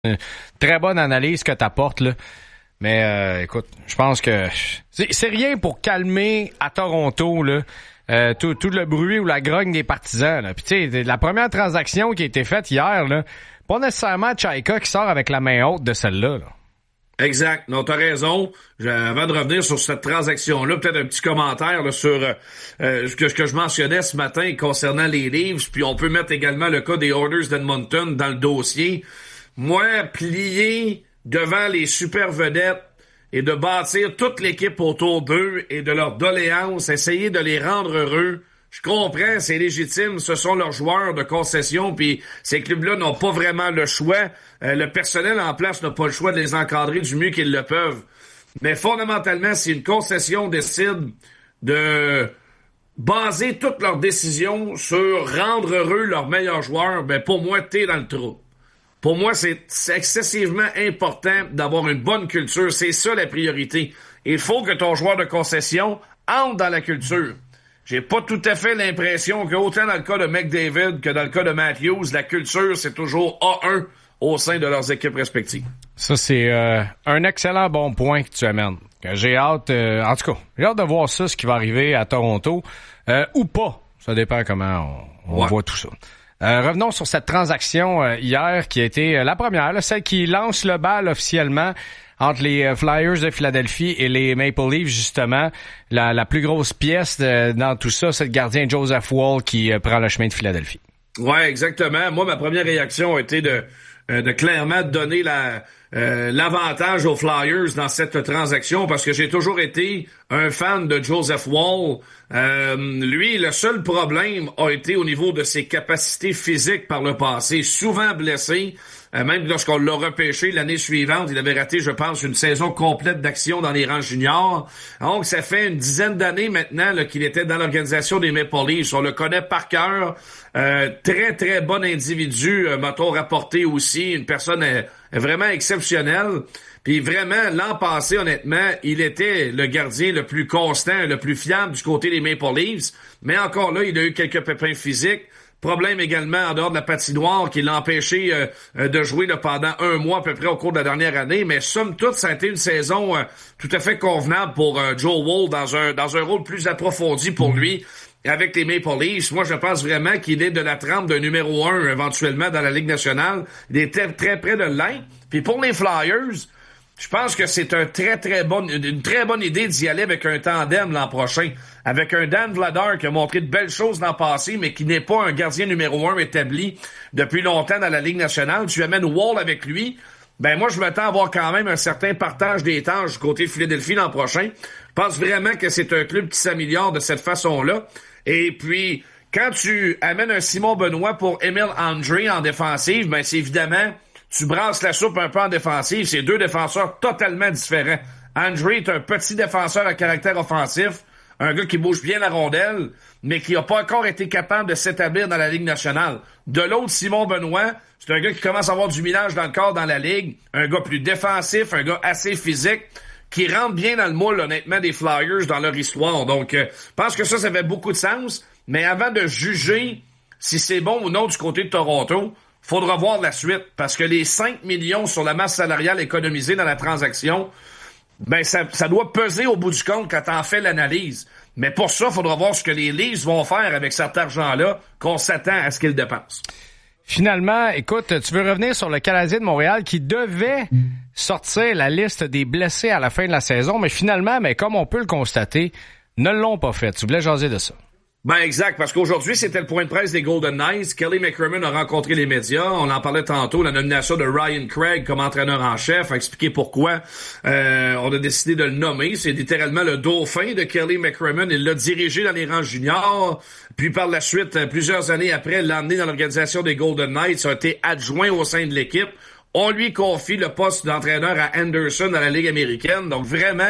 Très bonne analyse que t'apportes, là. Mais écoute, je pense que c'est rien pour calmer à Toronto, là. Tout le bruit ou la grogne des partisans, là. Puis tu sais, la première transaction qui a été faite hier, là, pas nécessairement Chaika qui sort avec la main haute de celle-là, là. Exact. Non, t'as raison. Avant de revenir sur cette transaction-là, peut-être un petit commentaire là, sur ce que je mentionnais ce matin concernant les Leafs, puis on peut mettre également le cas des Oilers d'Edmonton dans le dossier. Moi, plier devant les super vedettes et de bâtir toute l'équipe autour d'eux et de leurs doléances, essayer de les rendre heureux, je comprends, c'est légitime, ce sont leurs joueurs de concession, puis ces clubs-là n'ont pas vraiment le choix. Le personnel en place n'a pas le choix de les encadrer du mieux qu'ils le peuvent. Mais fondamentalement, si une concession décide de baser toutes leurs décisions sur rendre heureux leurs meilleurs joueurs, ben pour moi, t'es dans le trou. Pour moi, c'est excessivement important d'avoir une bonne culture. C'est ça la priorité. Il faut que ton joueur de concession entre dans la culture. J'ai pas tout à fait l'impression qu'autant dans le cas de McDavid que dans le cas de Matthews, la culture, c'est toujours A1 au sein de leurs équipes respectives. Ça, c'est un excellent bon point que tu amènes. J'ai hâte, en tout cas, j'ai hâte de voir ça, ce qui va arriver à Toronto, ou pas. Ça dépend comment on voit tout ça. Revenons sur cette transaction hier qui a été la première, là, celle qui lance le bal officiellement entre les Flyers de Philadelphie et les Maple Leafs, justement. La plus grosse pièce dans tout ça, c'est le gardien Joseph Woll qui prend le chemin de Philadelphie. Ouais, exactement. Moi, ma première réaction a été de clairement donner l'avantage aux Flyers dans cette transaction parce que j'ai toujours été un fan de Joseph Woll. Lui, le seul problème a été au niveau de ses capacités physiques par le passé, souvent blessé. Même lorsqu'on l'a repêché l'année suivante, il avait raté, je pense, une saison complète d'action dans les rangs juniors. Donc, ça fait une dizaine d'années maintenant là, qu'il était dans l'organisation des Maple Leafs. On le connaît par cœur. Très, très bon individu, m'a-t-on rapporté aussi. Une personne vraiment exceptionnelle. Puis vraiment, l'an passé, honnêtement, il était le gardien le plus constant, le plus fiable du côté des Maple Leafs. Mais encore là, il a eu quelques pépins physiques. Problème également en dehors de la patinoire qui l'a empêché de jouer là, pendant un mois à peu près au cours de la dernière année. Mais somme toute, ça a été une saison tout à fait convenable pour Joe Woll dans un rôle plus approfondi pour lui avec les Maple Leafs. Moi, je pense vraiment qu'il est de la trempe d'un numéro 1 éventuellement dans la Ligue nationale. Il était très près de l'être. Puis pour les Flyers, je pense que c'est une très bonne idée d'y aller avec un tandem l'an prochain. Avec un Dan Vladar qui a montré de belles choses dans le passé, mais qui n'est pas un gardien numéro 1 établi depuis longtemps dans la Ligue nationale. Tu amènes Woll avec lui. Ben moi, je m'attends à avoir quand même un certain partage des tâches du côté de Philadelphie l'an prochain. Je pense vraiment que c'est un club qui s'améliore de cette façon-là. Et puis, quand tu amènes un Simon Benoît pour Emile André en défensive, ben c'est évidemment... Tu brasses la soupe un peu en défensive. C'est deux défenseurs totalement différents. André est un petit défenseur à caractère offensif, un gars qui bouge bien la rondelle, mais qui n'a pas encore été capable de s'établir dans la Ligue nationale. De l'autre, Simon Benoît, c'est un gars qui commence à avoir du millage dans le corps dans la Ligue, un gars plus défensif, un gars assez physique, qui rentre bien dans le moule, honnêtement, des Flyers dans leur histoire. Donc, je pense que ça fait beaucoup de sens. Mais avant de juger si c'est bon ou non du côté de Toronto, faudra voir la suite, parce que les 5 millions sur la masse salariale économisée dans la transaction, ben ça doit peser au bout du compte quand t'en fais l'analyse. Mais pour ça, faudra voir ce que les Leafs vont faire avec cet argent-là, qu'on s'attend à ce qu'ils dépensent. Finalement, écoute, tu veux revenir sur le Canadien de Montréal qui devait sortir la liste des blessés à la fin de la saison, mais finalement, comme on peut le constater, ne l'ont pas fait. Tu voulais jaser de ça. Ben exact, parce qu'aujourd'hui, c'était le point de presse des Golden Knights. Kelly McCrimmon a rencontré les médias. On en parlait tantôt, la nomination de Ryan Craig comme entraîneur en chef, a expliqué pourquoi on a décidé de le nommer. C'est littéralement le dauphin de Kelly McCrimmon. Il l'a dirigé dans les rangs juniors, puis par la suite, plusieurs années après, l'a emmené dans l'organisation des Golden Knights, a été adjoint au sein de l'équipe. On lui confie le poste d'entraîneur à Anderson dans la Ligue américaine. Donc vraiment,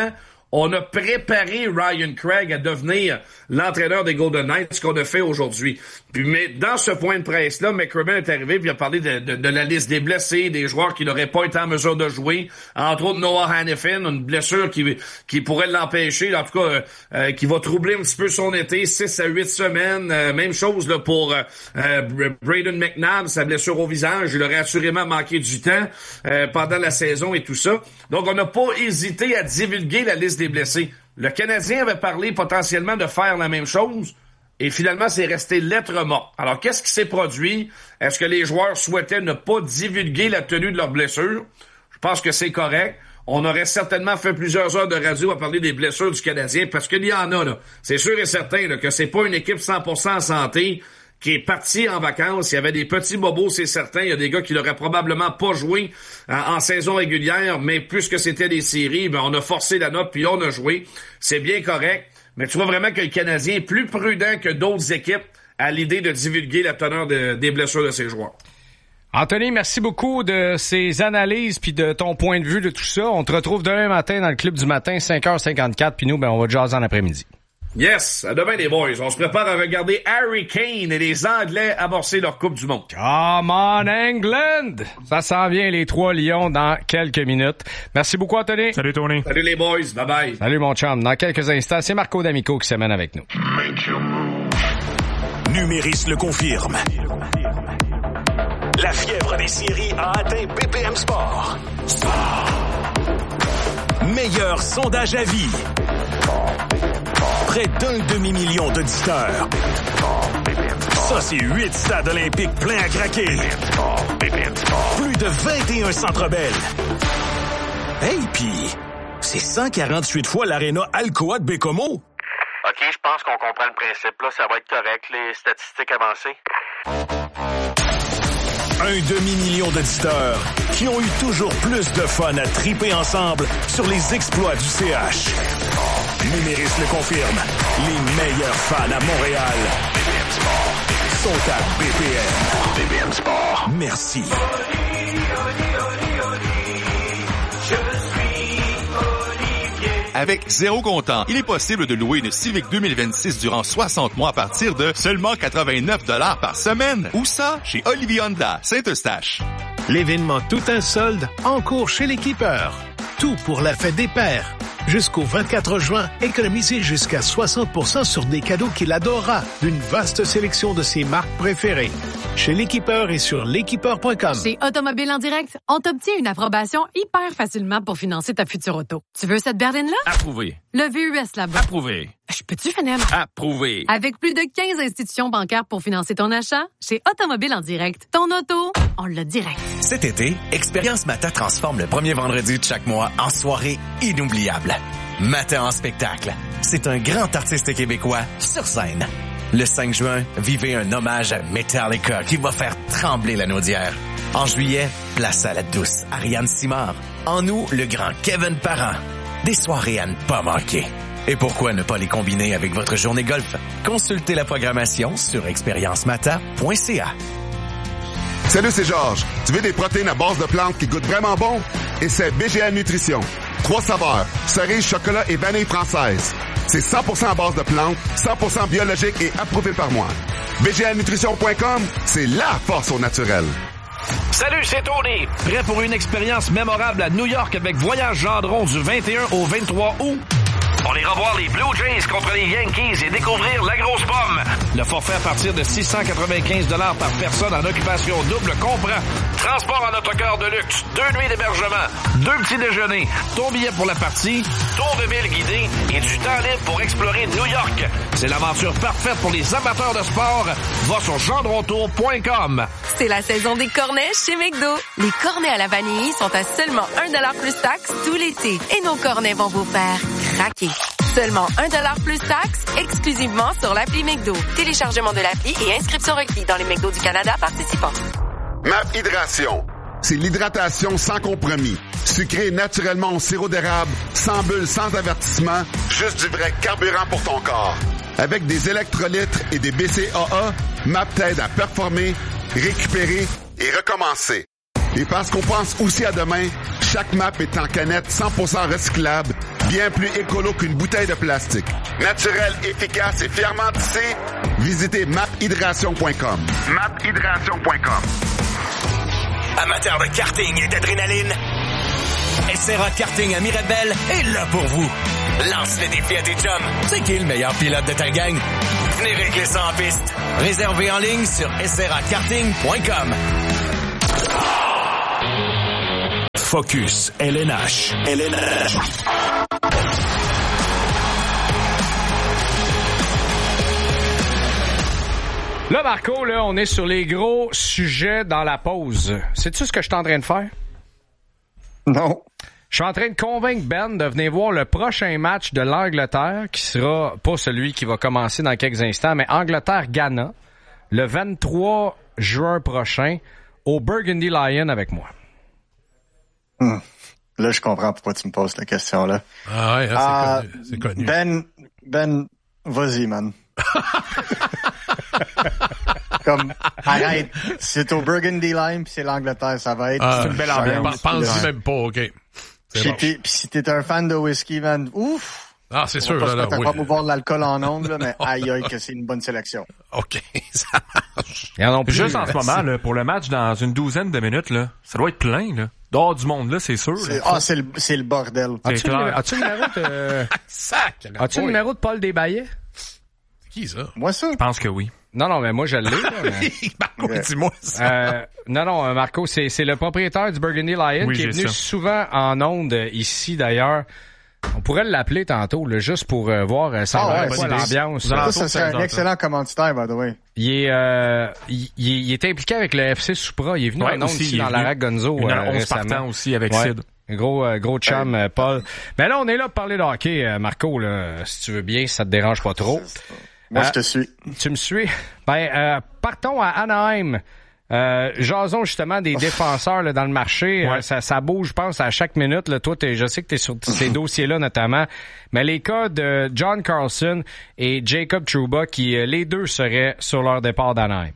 On a préparé Ryan Craig à devenir l'entraîneur des Golden Knights, ce qu'on a fait aujourd'hui. Puis, mais dans ce point de presse-là, McCrimmon est arrivé puis il a parlé de la liste des blessés, des joueurs qui n'auraient pas été en mesure de jouer. Entre autres, Noah Hanifin, une blessure qui pourrait l'empêcher, en tout cas, qui va troubler un petit peu son été, 6 à 8 semaines. Même chose là pour Braden McNabb, sa blessure au visage. Il aurait assurément manqué du temps pendant la saison et tout ça. Donc, on n'a pas hésité à divulguer la liste des blessés. Le Canadien avait parlé potentiellement de faire la même chose et finalement, c'est resté lettre morte. Alors, qu'est-ce qui s'est produit? Est-ce que les joueurs souhaitaient ne pas divulguer la tenue de leur blessure? Je pense que c'est correct. On aurait certainement fait plusieurs heures de radio à parler des blessures du Canadien parce qu'il y en a, là. C'est sûr et certain là, que c'est pas une équipe 100% en santé qui est parti en vacances. Il y avait des petits bobos, c'est certain. Il y a des gars qui n'auraient probablement pas joué en saison régulière, mais puisque c'était des séries, ben on a forcé la note puis on a joué. C'est bien correct. Mais tu vois vraiment que le Canadien est plus prudent que d'autres équipes à l'idée de divulguer la teneur des blessures de ses joueurs. Anthony, merci beaucoup de ces analyses puis de ton point de vue de tout ça. On te retrouve demain matin dans le Club du matin, 5h54, puis nous, ben on va jaser en après-midi. Yes, à demain les boys. On se prépare à regarder Harry Kane et les Anglais amorcer leur Coupe du Monde. Come on England! Ça s'en vient les 3 Lions dans quelques minutes. Merci beaucoup Anthony. Salut Tony. Salut les boys, bye bye. Salut mon chum. Dans quelques instants, c'est Marco D'Amico qui s'amène avec nous. Numéris le confirme. La fièvre des séries a atteint BPM Sport. Meilleur sondage à vie. Près d'1 demi-million d'auditeurs. Ça, c'est 8 stades olympiques pleins à craquer. Plus de 21 Centre Bell. Hey, pis c'est 148 fois l'aréna Alcoa de Bécomo. OK, je pense qu'on comprend le principe. Là, ça va être correct, les statistiques avancées. 1 demi-million d'auditeurs qui ont eu toujours plus de fun à triper ensemble sur les exploits du CH. Numéris le confirme. Les meilleurs fans à Montréal sont à BPM. BPM Sport. Merci. Avec zéro comptant, il est possible de louer une Civic 2026 durant 60 mois à partir de seulement 89 $ par semaine. Où ça? Chez Olivier Honda, Saint-Eustache. L'événement Tout un solde en cours chez l'Équipeur. Tout pour la fête des pères. Jusqu'au 24 juin, économisez jusqu'à 60% sur des cadeaux qu'il adorera d'une vaste sélection de ses marques préférées. Chez l'Équipeur et sur l'équipeur.com. Chez Automobile en direct, on t'obtient une approbation hyper facilement pour financer ta future auto. Tu veux cette berline-là? Approuvé. Le VUS là-bas. Approuvé. Je peux-tu finir? Approuvé. Avec plus de 15 institutions bancaires pour financer ton achat, chez Automobile en direct, ton auto, on l'a direct. Cet été, Expérience Mata transforme le premier vendredi de chaque mois en soirée inoubliable. Mata en spectacle. C'est un grand artiste québécois sur scène. Le 5 juin, vivez un hommage à Metallica qui va faire trembler la naudière. En juillet, place à la douce Ariane Simard. En août, le grand Kevin Parent. Des soirées à ne pas manquer. Et pourquoi ne pas les combiner avec votre journée golf? Consultez la programmation sur expériencemata.ca. Salut, c'est Georges. Tu veux des protéines à base de plantes qui goûtent vraiment bon? Essaie BGA Nutrition. 3 saveurs, cerise, chocolat et vanille française. C'est 100% à base de plantes, 100% biologique et approuvé par moi. BGAnutrition.com, c'est la force au naturel. Salut, c'est Tony. Prêt pour une expérience mémorable à New York avec Voyage Gendron du 21 au 23 août? On ira voir les Blue Jays contre les Yankees et découvrir la grosse pomme. Le forfait à partir de 695 $ par personne en occupation double comprend transport en autocar de luxe, 2 nuits d'hébergement, 2 petits déjeuners, ton billet pour la partie, tour de ville guidé et du temps libre pour explorer New York. C'est l'aventure parfaite pour les amateurs de sport. Va sur gendrontour.com. C'est la saison des cornets chez McDo. Les cornets à la vanille sont à seulement 1$ plus taxe tout l'été. Et nos cornets vont vous faire craquer. Seulement 1$ plus taxe, exclusivement sur l'appli McDo. Téléchargement de l'appli et inscription requis dans les McDo du Canada participants. MAP Hydration. C'est l'hydratation sans compromis. Sucré naturellement au sirop d'érable, sans bulles, sans avertissement, juste du vrai carburant pour ton corps. Avec des électrolytes et des BCAA, MAP t'aide à performer, récupérer et recommencer. Et parce qu'on pense aussi à demain, chaque MAP est en canette 100% recyclable, Bien plus écolo qu'une bouteille de plastique. Naturel, efficace et fièrement tissé. Visitez maphydration.com. Maphydration.com. Amateurs de karting et d'adrénaline, SRA Karting à Mirabel est là pour vous. Lance le défi à tes chums. C'est qui le meilleur pilote de ta gang? Venez régler ça en piste. Réservez en ligne sur srakarting.com. Focus LNH. Là, Marco, là, on est sur les gros sujets dans la pause. Sais-tu ce que je suis en train de faire? Non. Je suis en train de convaincre Ben de venir voir le prochain match de l'Angleterre, qui sera pas celui qui va commencer dans quelques instants, mais Angleterre-Ghana, le 23 juin prochain, au Burgundy Lion avec moi. Là, je comprends pourquoi tu me poses la question, là. Ah ouais, c'est connu. Ben, vas-y, man. Comme, arrête. C'est au Burgundy Lime pis c'est l'Angleterre, ça va être. C'est une belle ambiance. Pense-y même pas, OK. Pis si t'es un fan de whisky, man, ouf! Ah, c'est sûr, là, oui. On va boire de l'alcool en ondes, là, mais aïe, que c'est une bonne sélection. OK, ça marche. Juste en ce moment, là, pour le match dans une douzaine de minutes, là, ça doit être plein, là. Dehors du monde, là, c'est sûr. C'est le bordel. As-tu le numéro de... As-tu le numéro de Paul Desbaillets? C'est qui, ça? Moi, ça? Je pense que oui. Non, mais moi, je l'ai. Marco, dis-moi ça. Non, Marco, c'est le propriétaire du Burgundy Lion qui est venu souvent en ondes ici, d'ailleurs. On pourrait l'appeler tantôt, là, juste pour voir l'ambiance. Ça serait un excellent commanditaire, by the way. Il est impliqué avec le FC Supra. Il est venu en ondes ici dans l'Arac Gonzo. Il y a 11 partants aussi avec Sid. Gros chum, Paul. Mais là, on est là pour parler de hockey, Marco, là, si tu veux bien, si ça te dérange pas trop. Moi, je te suis. Tu me suis? Partons à Anaheim. Jason, justement, des défenseurs là, dans le marché. Ouais. Ça bouge, je pense, à chaque minute. Là. Toi, je sais que tu es sur ces dossiers-là, notamment. Mais les cas de John Carlson et Jacob Trouba, qui les deux seraient sur leur départ d'Anaheim.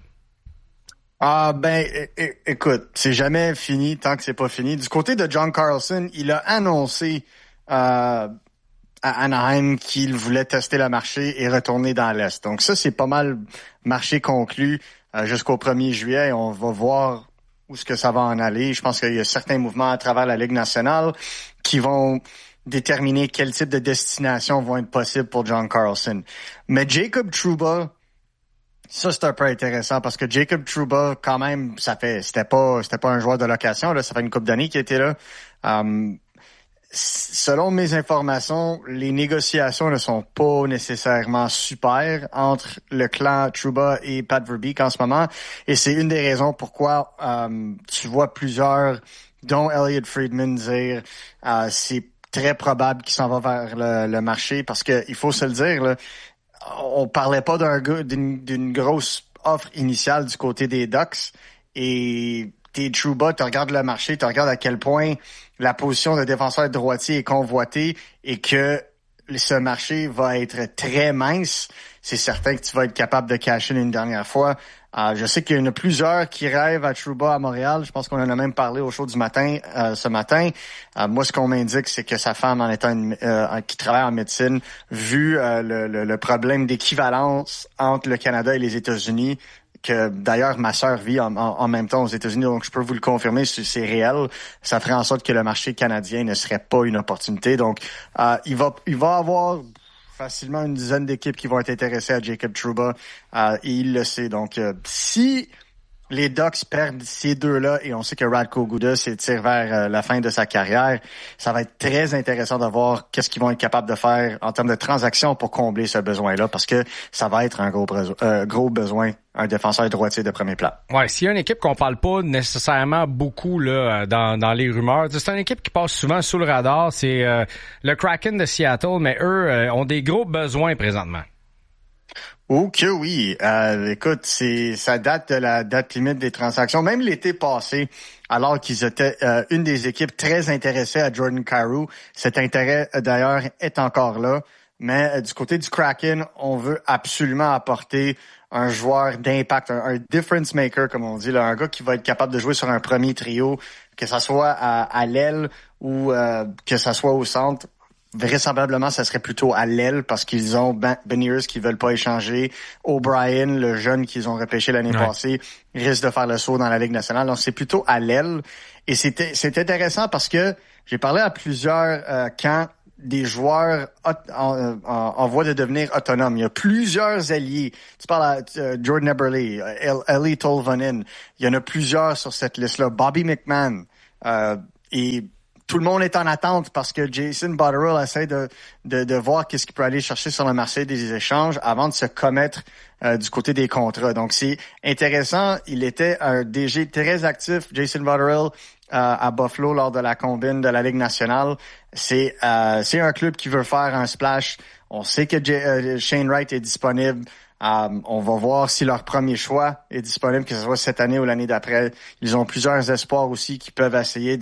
Écoute, c'est jamais fini tant que c'est pas fini. Du côté de John Carlson, il a annoncé à Anaheim qu'il voulait tester le marché et retourner dans l'Est. Donc ça, c'est pas mal marché conclu jusqu'au 1er juillet. On va voir où est-ce que ça va en aller. Je pense qu'il y a certains mouvements à travers la Ligue nationale qui vont déterminer quel type de destination vont être possibles pour John Carlson. Mais Jacob Trouba, ça, c'est un peu intéressant parce que Jacob Trouba, quand même, c'était pas un joueur de location, là. Ça fait une couple d'années qu'il était là. Selon mes informations, les négociations ne sont pas nécessairement super entre le clan Trouba et Pat Verbeek en ce moment. Et c'est une des raisons pourquoi tu vois plusieurs, dont Elliot Friedman, dire c'est très probable qu'il s'en va vers le marché parce que il faut se le dire, là, on parlait pas d'une grosse offre initiale du côté des Ducks et t'es Trouba, tu regardes le marché, tu regardes à quel point la position de défenseur droitier est convoitée et que ce marché va être très mince. C'est certain que tu vas être capable de cash in une dernière fois. Je sais qu'il y en a plusieurs qui rêvent à Trouba à Montréal. Je pense qu'on en a même parlé au show du matin, ce matin. Moi, ce qu'on m'indique, c'est que sa femme, en étant qui travaille en médecine, vu le problème d'équivalence entre le Canada et les États-Unis, que d'ailleurs ma sœur vit en même temps aux États-Unis, donc je peux vous le confirmer, c'est réel. Ça ferait en sorte que le marché canadien ne serait pas une opportunité. Donc, il va avoir facilement une dizaine d'équipes qui vont être intéressées à Jacob Trouba. Et il le sait. Donc, si les Ducks perdent ces deux-là, et on sait que Radko Gudas s'étire vers la fin de sa carrière, ça va être très intéressant de voir qu'est-ce qu'ils vont être capables de faire en termes de transactions pour combler ce besoin-là, parce que ça va être un gros besoin, un défenseur droitier de premier plan. Ouais, s'il y a une équipe qu'on parle pas nécessairement beaucoup là dans les rumeurs, c'est une équipe qui passe souvent sous le radar, c'est le Kraken de Seattle, mais eux ont des gros besoins présentement. Oh que oui. Écoute, ça date de la date limite des transactions. Même l'été passé, alors qu'ils étaient une des équipes très intéressées à Jordan Kyrou, cet intérêt d'ailleurs est encore là. Mais du côté du Kraken, on veut absolument apporter un joueur d'impact, un difference maker, comme on dit, là, un gars qui va être capable de jouer sur un premier trio, que ça soit à l'aile ou que ça soit au centre. vraisemblablement, ça serait plutôt à l'aile parce qu'ils ont Beniers qui veulent pas échanger. O'Brien, le jeune qu'ils ont repêché l'année passée, risque de faire le saut dans la Ligue nationale. Donc, c'est plutôt à l'aile. Et c'est intéressant parce que j'ai parlé à plusieurs camps des joueurs en voie de devenir autonomes. Il y a plusieurs alliés. Tu parles à Jordan Eberle, Ellie Tolvanen. Il y en a plusieurs sur cette liste-là. Bobby McMahon. Et tout le monde est en attente parce que Jason Botterill essaie de voir qu'est-ce qu'il peut aller chercher sur le marché des échanges avant de se commettre du côté des contrats. Donc, c'est intéressant. Il était un DG très actif, Jason Botterill, à Buffalo lors de la combine de la Ligue nationale. C'est un club qui veut faire un splash. On sait que Shane Wright est disponible. On va voir si leur premier choix est disponible, que ce soit cette année ou l'année d'après. Ils ont plusieurs espoirs aussi qui peuvent essayer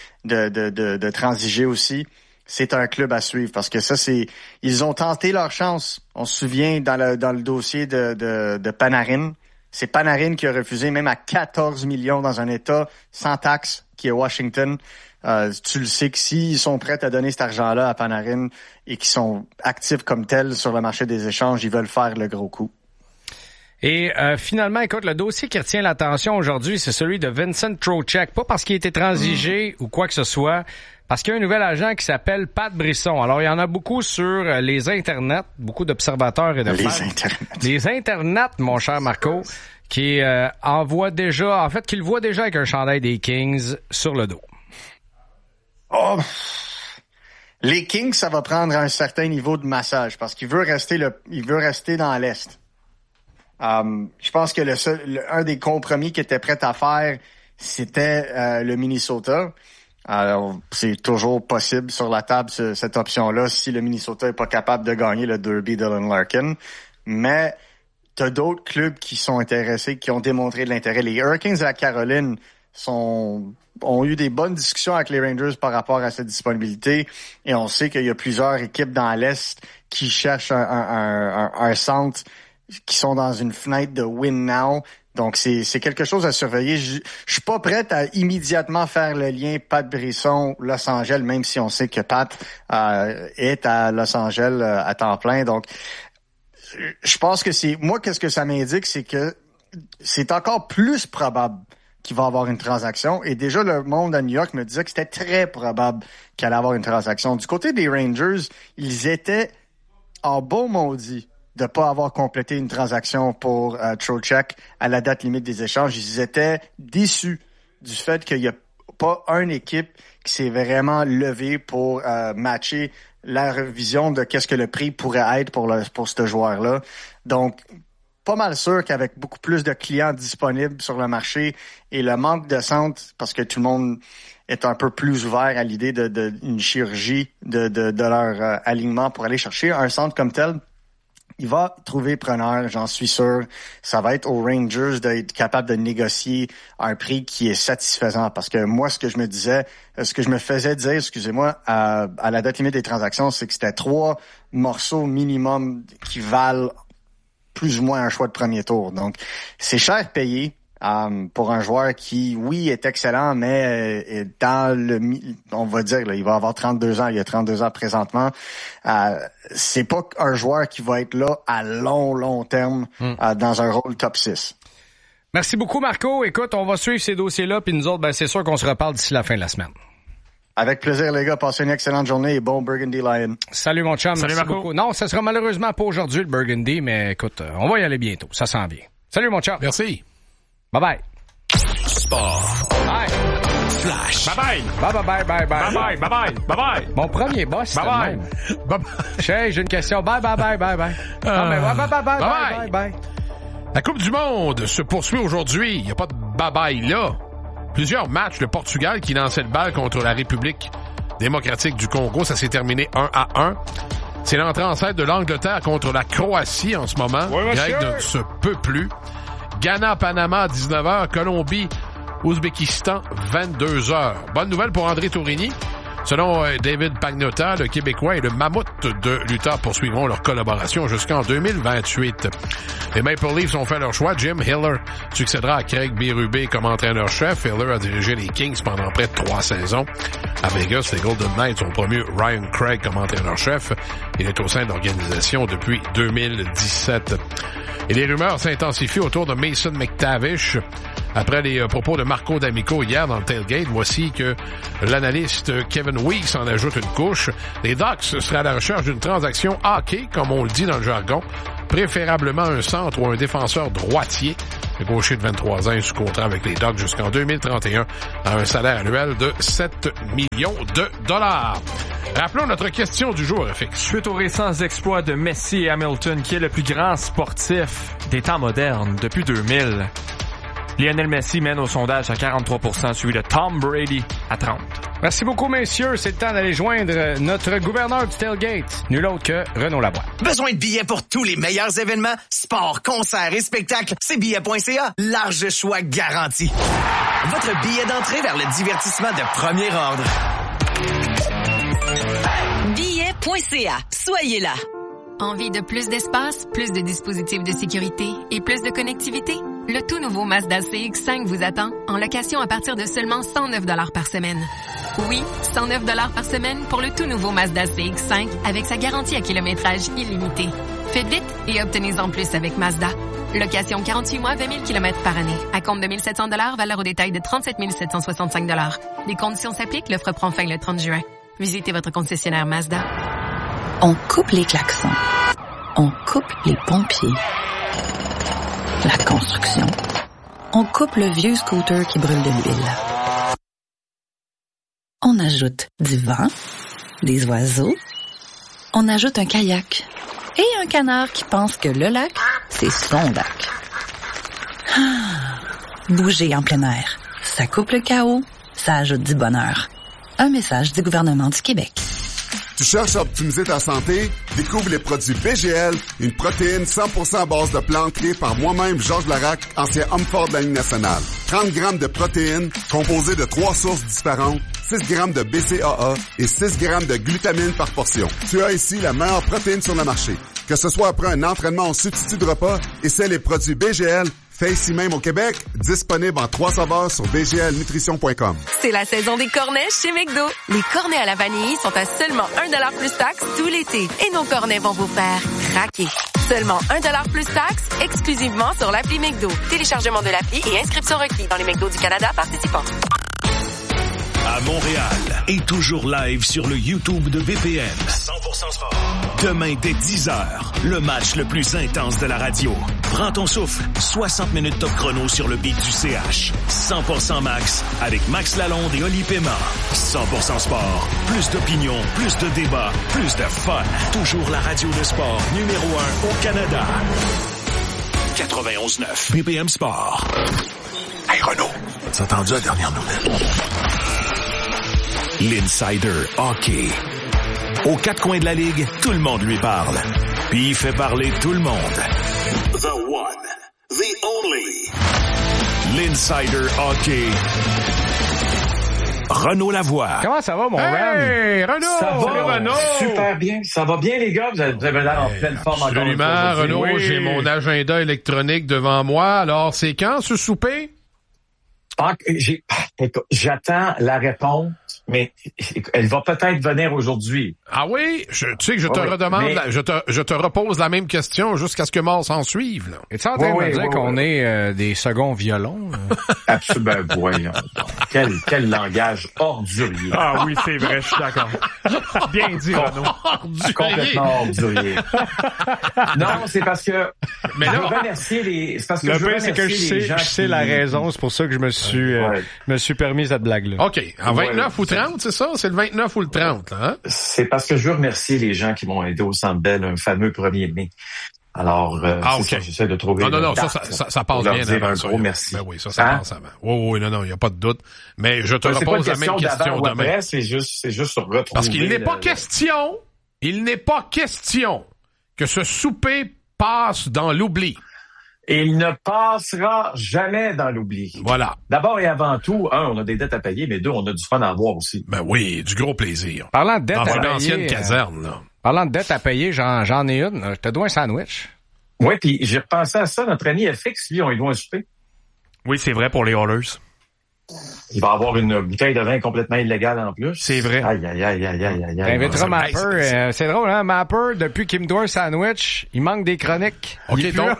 de transiger aussi. C'est un club à suivre parce que ça, ils ont tenté leur chance. On se souvient dans le dossier de Panarin. C'est Panarin qui a refusé même à 14 millions dans un État sans taxe qui est Washington. Tu le sais que s'ils sont prêts à donner cet argent-là à Panarin et qu'ils sont actifs comme tels sur le marché des échanges, ils veulent faire le gros coup. Et finalement, écoute, le dossier qui retient l'attention aujourd'hui, c'est celui de Vincent Trocheck. Pas parce qu'il a été transigé ou quoi que ce soit, parce qu'il y a un nouvel agent qui s'appelle Pat Brisson. Alors, il y en a beaucoup sur les internets, beaucoup d'observateurs et de fans. Les internets, mon cher Marco, qui envoie déjà, en fait, qu'il voit déjà avec un chandail des Kings sur le dos. Oh, les Kings, ça va prendre un certain niveau de massage parce qu'il veut rester dans l'Est. Je pense que un des compromis qu'il était prêt à faire, c'était le Minnesota. Alors, c'est toujours possible sur la table cette option-là si le Minnesota est pas capable de gagner le Derby Dylan Larkin. Mais t'as d'autres clubs qui sont intéressés, qui ont démontré de l'intérêt. Les Hurricanes de la Caroline ont eu des bonnes discussions avec les Rangers par rapport à cette disponibilité et on sait qu'il y a plusieurs équipes dans l'Est qui cherchent un centre qui sont dans une fenêtre de win now. Donc, c'est quelque chose à surveiller. Je suis pas prête à immédiatement faire le lien Pat Brisson, Los Angeles, même si on sait que Pat est à Los Angeles à temps plein. Donc, je pense que qu'est-ce que ça m'indique, c'est que c'est encore plus probable qu'il va avoir une transaction. Et déjà, le monde à New York me disait que c'était très probable qu'il allait avoir une transaction. Du côté des Rangers, ils étaient en beau maudit de pas avoir complété une transaction pour Trocheck à la date limite des échanges. Ils étaient déçus du fait qu'il y a pas une équipe qui s'est vraiment levée pour matcher la vision de qu'est-ce que le prix pourrait être pour ce joueur-là. Donc, pas mal sûr qu'avec beaucoup plus de clients disponibles sur le marché et le manque de centre, parce que tout le monde est un peu plus ouvert à l'idée d'une chirurgie de leur alignement pour aller chercher un centre comme tel, il va trouver preneur, j'en suis sûr. Ça va être aux Rangers d'être capable de négocier un prix qui est satisfaisant. Parce que moi, ce que je me faisais dire, excusez-moi, à la date limite des transactions, c'est que c'était 3 morceaux minimum qui valent plus ou moins un choix de premier tour. Donc, c'est cher payé pour un joueur qui, oui, est excellent, mais est dans on va dire, là, il va avoir 32 ans, il a 32 ans présentement. C'est pas un joueur qui va être là à long terme dans un rôle top 6. Merci beaucoup, Marco. Écoute, on va suivre ces dossiers-là, puis nous autres, c'est sûr qu'on se reparle d'ici la fin de la semaine. Avec plaisir, les gars. Passez une excellente journée et bon Burgundy Lion. Salut, mon chum. Salut, merci Marco. beaucoup. Non, ça sera malheureusement pas aujourd'hui, le Burgundy, mais écoute, on va y aller bientôt. Ça sent bien. Salut, mon chum. Merci. Bye-bye. Sport. Bye. Flash. Bye-bye. Bye-bye. Bye-bye. Bye-bye. Bye-bye. Mon premier boss, Bye-bye. Bye-bye. Chez, j'ai une question. Bye. Non, mais bye. La Coupe du Monde se poursuit aujourd'hui. Il n'y a pas de bye-bye là. Plusieurs matchs. Le Portugal qui lançait le bal contre la République démocratique du Congo. Ça s'est terminé 1-1. C'est l'entrée en scène de l'Angleterre contre la Croatie en ce moment. Oui, Greg ne se peut plus. Ghana, Panama à 19h. Colombie, Ouzbékistan, 22h. Bonne nouvelle pour André Tourigny. Selon David Pagnotta, le Québécois et le mammouth de Luther poursuivront leur collaboration jusqu'en 2028. Les Maple Leafs ont fait leur choix. Jim Hiller succédera à Craig Berube comme entraîneur-chef. Hiller a dirigé les Kings pendant près de 3 saisons. À Vegas, les Golden Knights ont promu Ryan Craig comme entraîneur-chef. Il est au sein de l'organisation depuis 2017. Et les rumeurs s'intensifient autour de Mason McTavish. Après les propos de Marco D'Amico hier dans le tailgate, voici que l'analyste Kevin Weeks en ajoute une couche. Les Ducks seraient à la recherche d'une transaction hockey, comme on le dit dans le jargon, préférablement un centre ou un défenseur droitier. Le gaucher de 23 ans est sous contrat avec les Ducks jusqu'en 2031 à un salaire annuel de 7 millions de dollars. Rappelons notre question du jour, FX. Suite aux récents exploits de Messi et Hamilton, qui est le plus grand sportif des temps modernes depuis 2000, Lionel Messi mène au sondage à 43%, suivi de Tom Brady à 30%. Merci beaucoup, messieurs. C'est le temps d'aller joindre notre gouverneur du tailgate, nul autre que Renaud Lavoie. Besoin de billets pour tous les meilleurs événements, sports, concerts et spectacles? C'est billets.ca. Large choix garanti. Votre billet d'entrée vers le divertissement de premier ordre. Billets.ca. Soyez là. Envie de plus d'espace, plus de dispositifs de sécurité et plus de connectivité? Le tout nouveau Mazda CX-5 vous attend en location à partir de seulement 109 $ par semaine. Oui, 109 $ par semaine pour le tout nouveau Mazda CX-5 avec sa garantie à kilométrage illimité. Faites vite et obtenez-en plus avec Mazda. Location 48 mois, 20 000 km par année. À compte de 1 700 $, valeur au détail de 37 765 $. Les conditions s'appliquent, l'offre prend fin le 30 juin. Visitez votre concessionnaire Mazda. On coupe les klaxons. On coupe les pompiers. La construction. On coupe le vieux scooter qui brûle de l'huile. On ajoute du vent, des oiseaux. On ajoute un kayak et un canard qui pense que le lac, c'est son lac. Bouger en plein air. Ça coupe le chaos, ça ajoute du bonheur. Un message du gouvernement du Québec. Tu cherches à optimiser ta santé? Découvre les produits BGL, une protéine 100% à base de plantes créée par moi-même, Georges Larac, ancien homme fort de la Ligue nationale. 30 grammes de protéines composées de 3 sources différentes, 6 grammes de BCAA et 6 grammes de glutamine par portion. Tu as ici la meilleure protéine sur le marché. Que ce soit après un entraînement en substitut de repas, essaie les produits BGL, fait ici même au Québec, disponible en 3 saveurs sur bglnutrition.com. C'est la saison des cornets chez McDo. Les cornets à la vanille sont à seulement 1 $ plus taxe tout l'été. Et nos cornets vont vous faire craquer. Seulement 1 $ plus taxe, exclusivement sur l'appli McDo. Téléchargement de l'appli et inscription requis dans les McDo du Canada participants. À Montréal et toujours live sur le YouTube de BPM. 100% sport. Demain dès 10h, le match le plus intense de la radio. Prends ton souffle, 60 minutes top chrono sur le beat du CH. 100% Max avec Max Lalonde et Oli Paiement. 100% sport, plus d'opinion, plus de débats, plus de fun. Toujours la radio de sport numéro 1 au Canada. 91.9 BPM Sport. Hey Renaud, t'as entendu la dernière nouvelle? L'Insider Hockey. Aux 4 coins de la Ligue, tout le monde lui parle. Puis il fait parler tout le monde. The one, the only. L'Insider Hockey. Renaud Lavoie. Comment ça va, mon Ren? Hey, Renaud! Ça va, Salut, Renaud! Super bien. Ça va bien, les gars? Vous avez l'air en pleine forme encore. Absolument, Renaud. Oui. J'ai mon agenda électronique devant moi. Alors, c'est quand, ce souper? J'attends la réponse, mais elle va peut-être venir aujourd'hui. Ah oui? Tu sais que je te redemande, je te repose la même question jusqu'à ce que mort s'en suive. Là. Es-tu en train de me dire qu'on est des seconds violons? Absolument, voyons. Quel langage ordurier. Ah oui, c'est vrai, je suis d'accord. Bien dit, Renaud. Complètement ordurier. Non, c'est parce que mais là, je veux remercier les... C'est parce que le je veux pire, c'est que je sais la raison, c'est pour ça que je me suis permis cette blague-là. OK. En 29 ou 30, c'est ça? C'est le 29 ou le 30, là, hein? C'est parce que je veux remercier les gens qui m'ont aidé au Centre Bell un fameux 1er mai. Alors, c'est ça, j'essaie de trouver... Non, ça passe bien. Dire un gros merci. Ben oui, ça passe avant. Oui, non, il n'y a pas de doute. Mais je te repose la même question demain. Après, c'est juste retrouver... Parce qu'il n'est pas question que ce souper passe dans l'oubli. Et il ne passera jamais dans l'oubli. Voilà. D'abord et avant tout, on a des dettes à payer, mais deux, on a du fun à avoir aussi. Ben oui, du gros plaisir. Parlant de dettes à payer... Dans une ancienne caserne, là. Parlant de dettes à payer, j'en ai une. Je te dois un sandwich. Oui, puis j'ai repensé à ça. Notre ami FX, lui, on lui doit un souper. Oui, c'est vrai pour les Oilers. Il va avoir une bouteille de vin complètement illégale en plus. C'est vrai. Aïe. T'inviteras Mapper. C'est drôle, hein? Mapper, depuis qu'il me doit un sandwich, il manque des chroniques. OK, donc,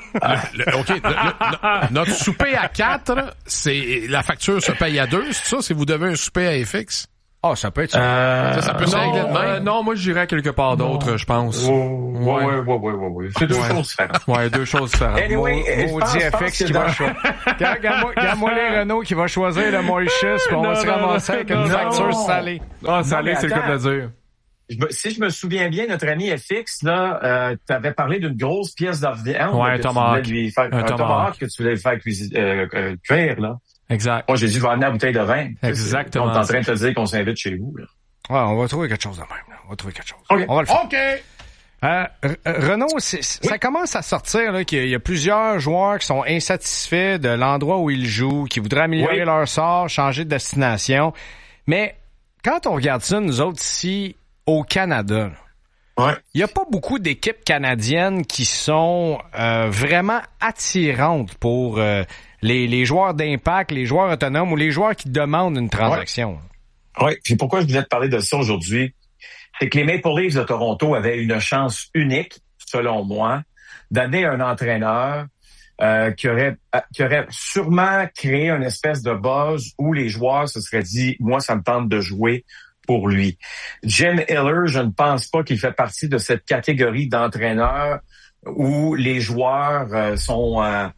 notre souper à 4, c'est la facture se paye à 2, c'est ça? Si vous devez un souper à FX? Ah, ça peut être ça. Ça peut se régler de même. Non, moi, je dirais quelque part d'autre, je pense. Oui. C'est deux choses différentes. Ouais, deux choses différentes. Anyway, maudit FX qui va choisir. Regarde-moi les Renault qui va choisir le Mauritius, puis on va se ramasser avec une facture salée. Ah, salée, c'est le cas de le dire. Si je me souviens bien, notre ami FX, là, t'avais parlé d'une grosse pièce de viande. Ouais, un tomahawk. Un tomahawk que tu voulais faire cuire, là. Exact. Moi, j'ai dit, je vais amener la bouteille de vin. Exactement. On est en train de te dire qu'on s'invite chez vous, là. Ouais, on va trouver quelque chose de même, là. On va trouver quelque chose. Okay. On va le faire. OK! Renaud, ça commence à sortir là, qu'il y a plusieurs joueurs qui sont insatisfaits de l'endroit où ils jouent, qui voudraient améliorer leur sort, changer de destination. Mais quand on regarde ça, nous autres ici, au Canada, il n'y a pas beaucoup d'équipes canadiennes qui sont vraiment attirantes pour les joueurs d'impact, les joueurs autonomes ou les joueurs qui demandent une transaction. Oui, puis pourquoi je voulais te parler de ça aujourd'hui, c'est que les Maple Leafs de Toronto avaient une chance unique, selon moi, d'amener un entraîneur qui aurait sûrement créé une espèce de buzz où les joueurs se seraient dit « Moi, ça me tente de jouer pour lui ». Jim Hiller, je ne pense pas qu'il fait partie de cette catégorie d'entraîneurs où les joueurs sont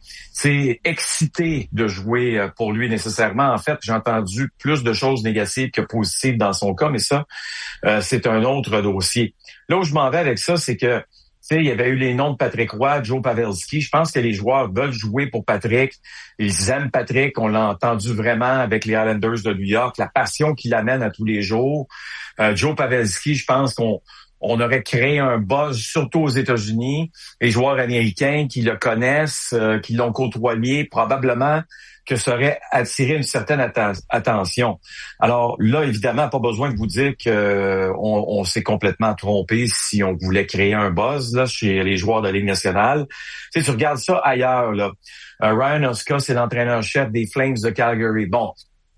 excités de jouer pour lui nécessairement. En fait, j'ai entendu plus de choses négatives que positives dans son cas, mais ça, c'est un autre dossier. Là où je m'en vais avec ça, c'est que il y avait eu les noms de Patrick Roy, Joe Pavelski. Je pense que les joueurs veulent jouer pour Patrick. Ils aiment Patrick. On l'a entendu vraiment avec les Islanders de New York, la passion qu'il amène à tous les jours. Joe Pavelski, je pense qu'on aurait créé un buzz, surtout aux États-Unis. Les joueurs américains qui le connaissent, qui l'ont côtoyé, probablement que ça aurait attiré une certaine attention. Alors là, évidemment, pas besoin de vous dire que on s'est complètement trompé si on voulait créer un buzz là chez les joueurs de la Ligue nationale. Tu regardes ça ailleurs, là. Ryan Huska, c'est l'entraîneur-chef des Flames de Calgary. Bon,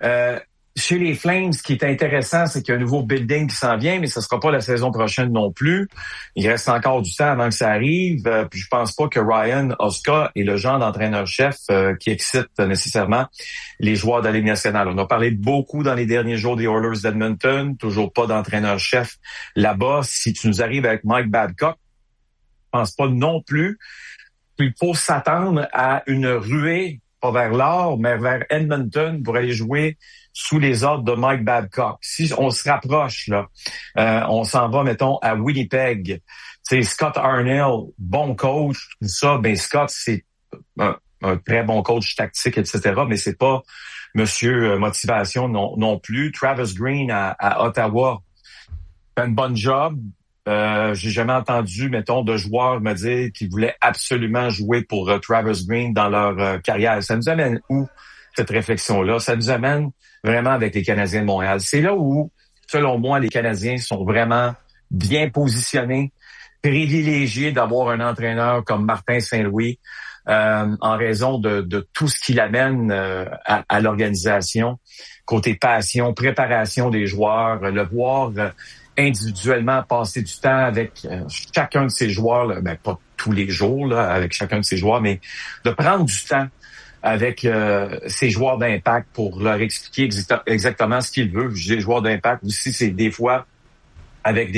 chez les Flames, ce qui est intéressant, c'est qu'il y a un nouveau building qui s'en vient, mais ce sera pas la saison prochaine non plus. Il reste encore du temps avant que ça arrive. Puis je pense pas que Ryan Huska est le genre d'entraîneur-chef qui excite nécessairement les joueurs de la Ligue nationale. On a parlé beaucoup dans les derniers jours des Oilers d'Edmonton, toujours pas d'entraîneur-chef là-bas. Si tu nous arrives avec Mike Babcock, je pense pas non plus qu'il faut s'attendre à une ruée, pas vers l'or, mais vers Edmonton pour aller jouer sous les ordres de Mike Babcock. Si on se rapproche, là, on s'en va, mettons, à Winnipeg. Tu sais, Scott Arniel, bon coach, tout ça, ben Scott, c'est un très bon coach tactique, etc., mais c'est pas monsieur motivation non plus. Travis Green à Ottawa fait une bonne job. J'ai jamais entendu, mettons, de joueurs me dire qu'ils voulaient absolument jouer pour Travis Green dans leur carrière. Ça nous amène où, cette réflexion-là? Ça nous amène vraiment avec les Canadiens de Montréal. C'est là où, selon moi, les Canadiens sont vraiment bien positionnés, privilégiés d'avoir un entraîneur comme Martin Saint-Louis en raison de tout ce qu'il amène à l'organisation, côté passion, préparation des joueurs, le voir individuellement passer du temps avec chacun de ces joueurs, là, ben pas tous les jours là, avec chacun de ces joueurs, mais de prendre du temps avec ces joueurs d'impact pour leur expliquer exactement ce qu'ils veulent. Je dis joueurs d'impact aussi, c'est des fois avec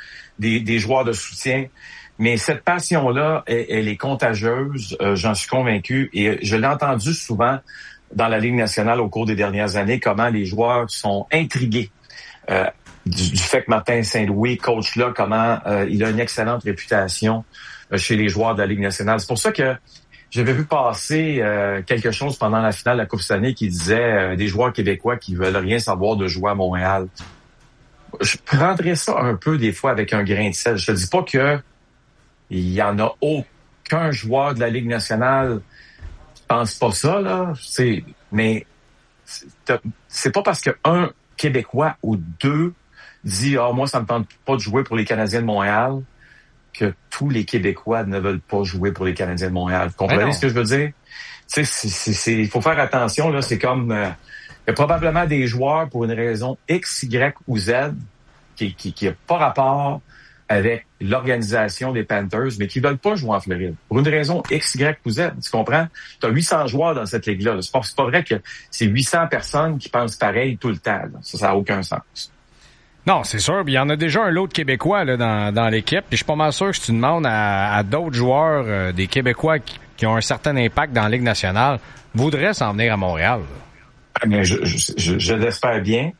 des joueurs de soutien. Mais cette passion-là, elle est contagieuse, j'en suis convaincu. Et je l'ai entendu souvent dans la Ligue nationale au cours des dernières années, comment les joueurs sont intrigués du fait que Martin Saint-Louis, coach là, comment il a une excellente réputation chez les joueurs de la Ligue nationale. C'est pour ça que j'avais vu passer quelque chose pendant la finale de la Coupe Stanley qui disait des joueurs québécois qui veulent rien savoir de jouer à Montréal. Je prendrais ça un peu des fois avec un grain de sel. Je te dis pas que il y en a qu'un joueur de la Ligue nationale pense pas ça, là. Mais c'est pas parce qu'un Québécois ou deux dit « Ah, moi, ça me tente pas de jouer pour les Canadiens de Montréal » que tous les Québécois ne veulent pas jouer pour les Canadiens de Montréal. Vous comprenez ce que je veux dire? Tu sais, il faut faire attention, là. C'est comme... il y a probablement des joueurs pour une raison X, Y ou Z qui a pas rapport avec l'organisation des Panthers, mais qui veulent pas jouer en Floride. Pour une raison X, Y ou Z, tu comprends? Tu as 800 joueurs dans cette ligue-là. C'est pas vrai que c'est 800 personnes qui pensent pareil tout le temps. Là. Ça n'a aucun sens. Non, c'est sûr. Il y en a déjà un lot de Québécois là, dans l'équipe. Puis je suis pas mal sûr que si tu demandes à d'autres joueurs, des Québécois qui ont un certain impact dans la Ligue nationale, voudraient s'en venir à Montréal. Mais je l'espère bien.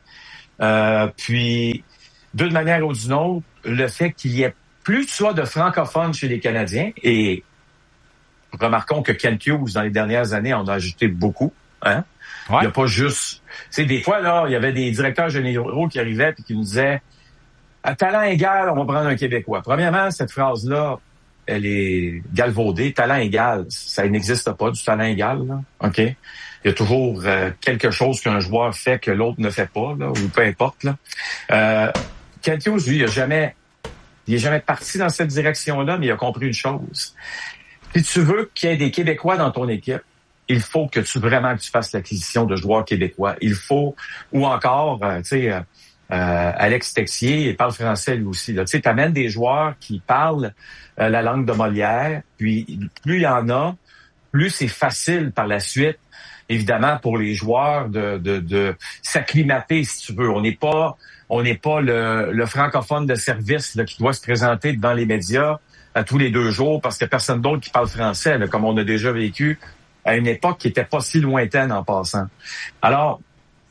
Puis, d'une manière ou d'une autre, le fait qu'il y ait plus de francophones chez les Canadiens, et remarquons que Kent Hughes, dans les dernières années, en a ajouté beaucoup. Hein? Ouais. Il n'y a pas juste... Tu sais, des fois, là, il y avait des directeurs généraux qui arrivaient et qui nous disaient « À talent égal, on va prendre un Québécois ». Premièrement, cette phrase-là, elle est galvaudée. Talent égal, ça n'existe pas, du talent égal. Là. OK? Il y a toujours quelque chose qu'un joueur fait que l'autre ne fait pas, là, ou peu importe. Là. Kent Hughes, lui, il est jamais parti dans cette direction-là, mais il a compris une chose. Si tu veux qu'il y ait des Québécois dans ton équipe, il faut que tu fasses l'acquisition de joueurs québécois. Il faut, ou encore, Alex Texier, il parle français lui aussi. Tu sais, t'amènes des joueurs qui parlent la langue de Molière, puis plus il y en a, plus c'est facile par la suite, évidemment, pour les joueurs de s'acclimater, si tu veux. On n'est pas le francophone de service là, qui doit se présenter devant les médias à tous les 2 jours parce qu'il n'y a personne d'autre qui parle français, là, comme on a déjà vécu à une époque qui était pas si lointaine en passant. Alors,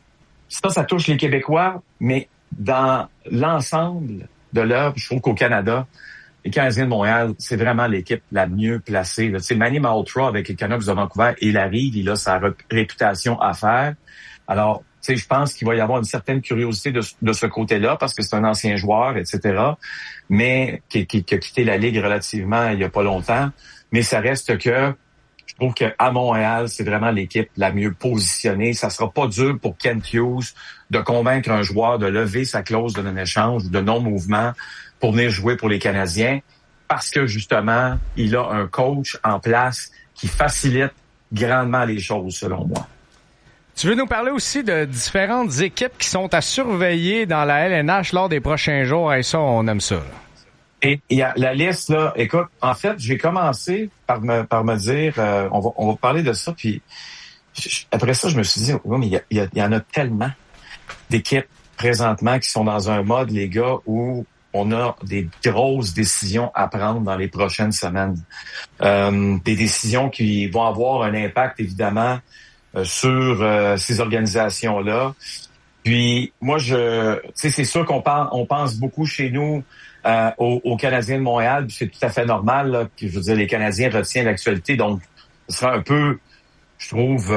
ça touche les Québécois, mais dans l'ensemble de l'œuvre, je trouve qu'au Canada, les Canadiens de Montréal, c'est vraiment l'équipe la mieux placée. Tu sais, Manny Malhotra avec les Canucks de Vancouver, il arrive, il a sa réputation à faire. Alors, tu sais, je pense qu'il va y avoir une certaine curiosité de ce côté-là parce que c'est un ancien joueur, etc., mais qui a quitté la Ligue relativement il y a pas longtemps. Mais ça reste que je trouve qu'à Montréal, c'est vraiment l'équipe la mieux positionnée. Ça sera pas dur pour Kent Hughes de convaincre un joueur de lever sa clause de non-échange ou de non-mouvement pour venir jouer pour les Canadiens parce que, justement, il a un coach en place qui facilite grandement les choses, selon moi. Tu veux nous parler aussi de différentes équipes qui sont à surveiller dans la LNH lors des prochains jours? Et ça, on aime ça, là. Et il y a la liste, là, écoute, en fait, j'ai commencé par me dire, on va parler de ça, puis après ça, je me suis dit, oui, mais il y en a tellement d'équipes présentement qui sont dans un mode, les gars, où on a des grosses décisions à prendre dans les prochaines semaines. Des décisions qui vont avoir un impact, évidemment, sur ces organisations-là. Puis, moi, c'est sûr qu'on pense beaucoup chez nous aux Canadiens de Montréal, puis c'est tout à fait normal, là, que, je veux dire, les Canadiens retiennent l'actualité, donc ce sera un peu, je trouve,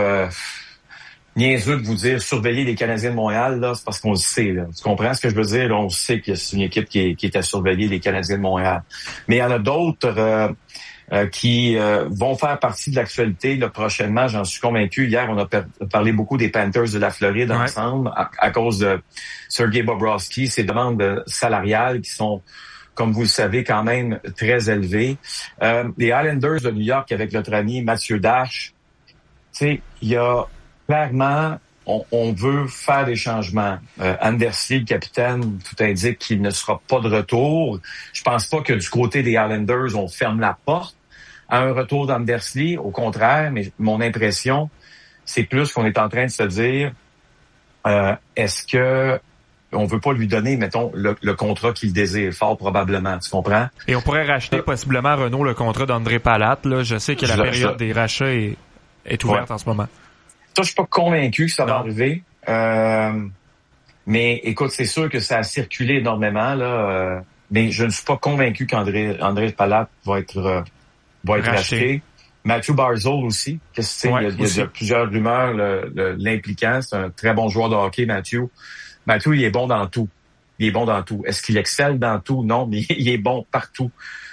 niaiseux de vous dire surveiller les Canadiens de Montréal, là, c'est parce qu'on le sait, là. Tu comprends ce que je veux dire? Là, on sait que c'est une équipe qui est à surveiller, les Canadiens de Montréal. Mais il y en a d'autres qui vont faire partie de l'actualité là, prochainement, j'en suis convaincu. Hier, on a parlé beaucoup des Panthers de la Floride ensemble à cause de Sergei Bobrovsky, ses demandes salariales qui sont, comme vous le savez, quand même très élevées. Les Islanders de New York avec notre ami Mathieu Dash, tu sais, il y a clairement, on veut faire des changements. Andersley, le capitaine, tout indique qu'il ne sera pas de retour. Je pense pas que du côté des Islanders, on ferme la porte à un retour d'Andersley. Au contraire, mais mon impression, c'est plus qu'on est en train de se dire, est-ce que on veut pas lui donner, mettons, le contrat qu'il désire, fort probablement, tu comprends? Et on pourrait racheter possiblement, Renaud, le contrat d'André Palat. Là. Je sais que la période des rachats est ouverte en ce moment. Ça, je suis pas convaincu que ça va arriver. Mais écoute, c'est sûr que ça a circulé énormément, là. Mais je ne suis pas convaincu qu'André Palat va être racheté. Matthew Barzal aussi. Il y a plusieurs rumeurs l'impliquant. C'est un très bon joueur de hockey, Matthew. Matthew, il est bon dans tout. Est-ce qu'il excelle dans tout? Non, mais il est bon partout.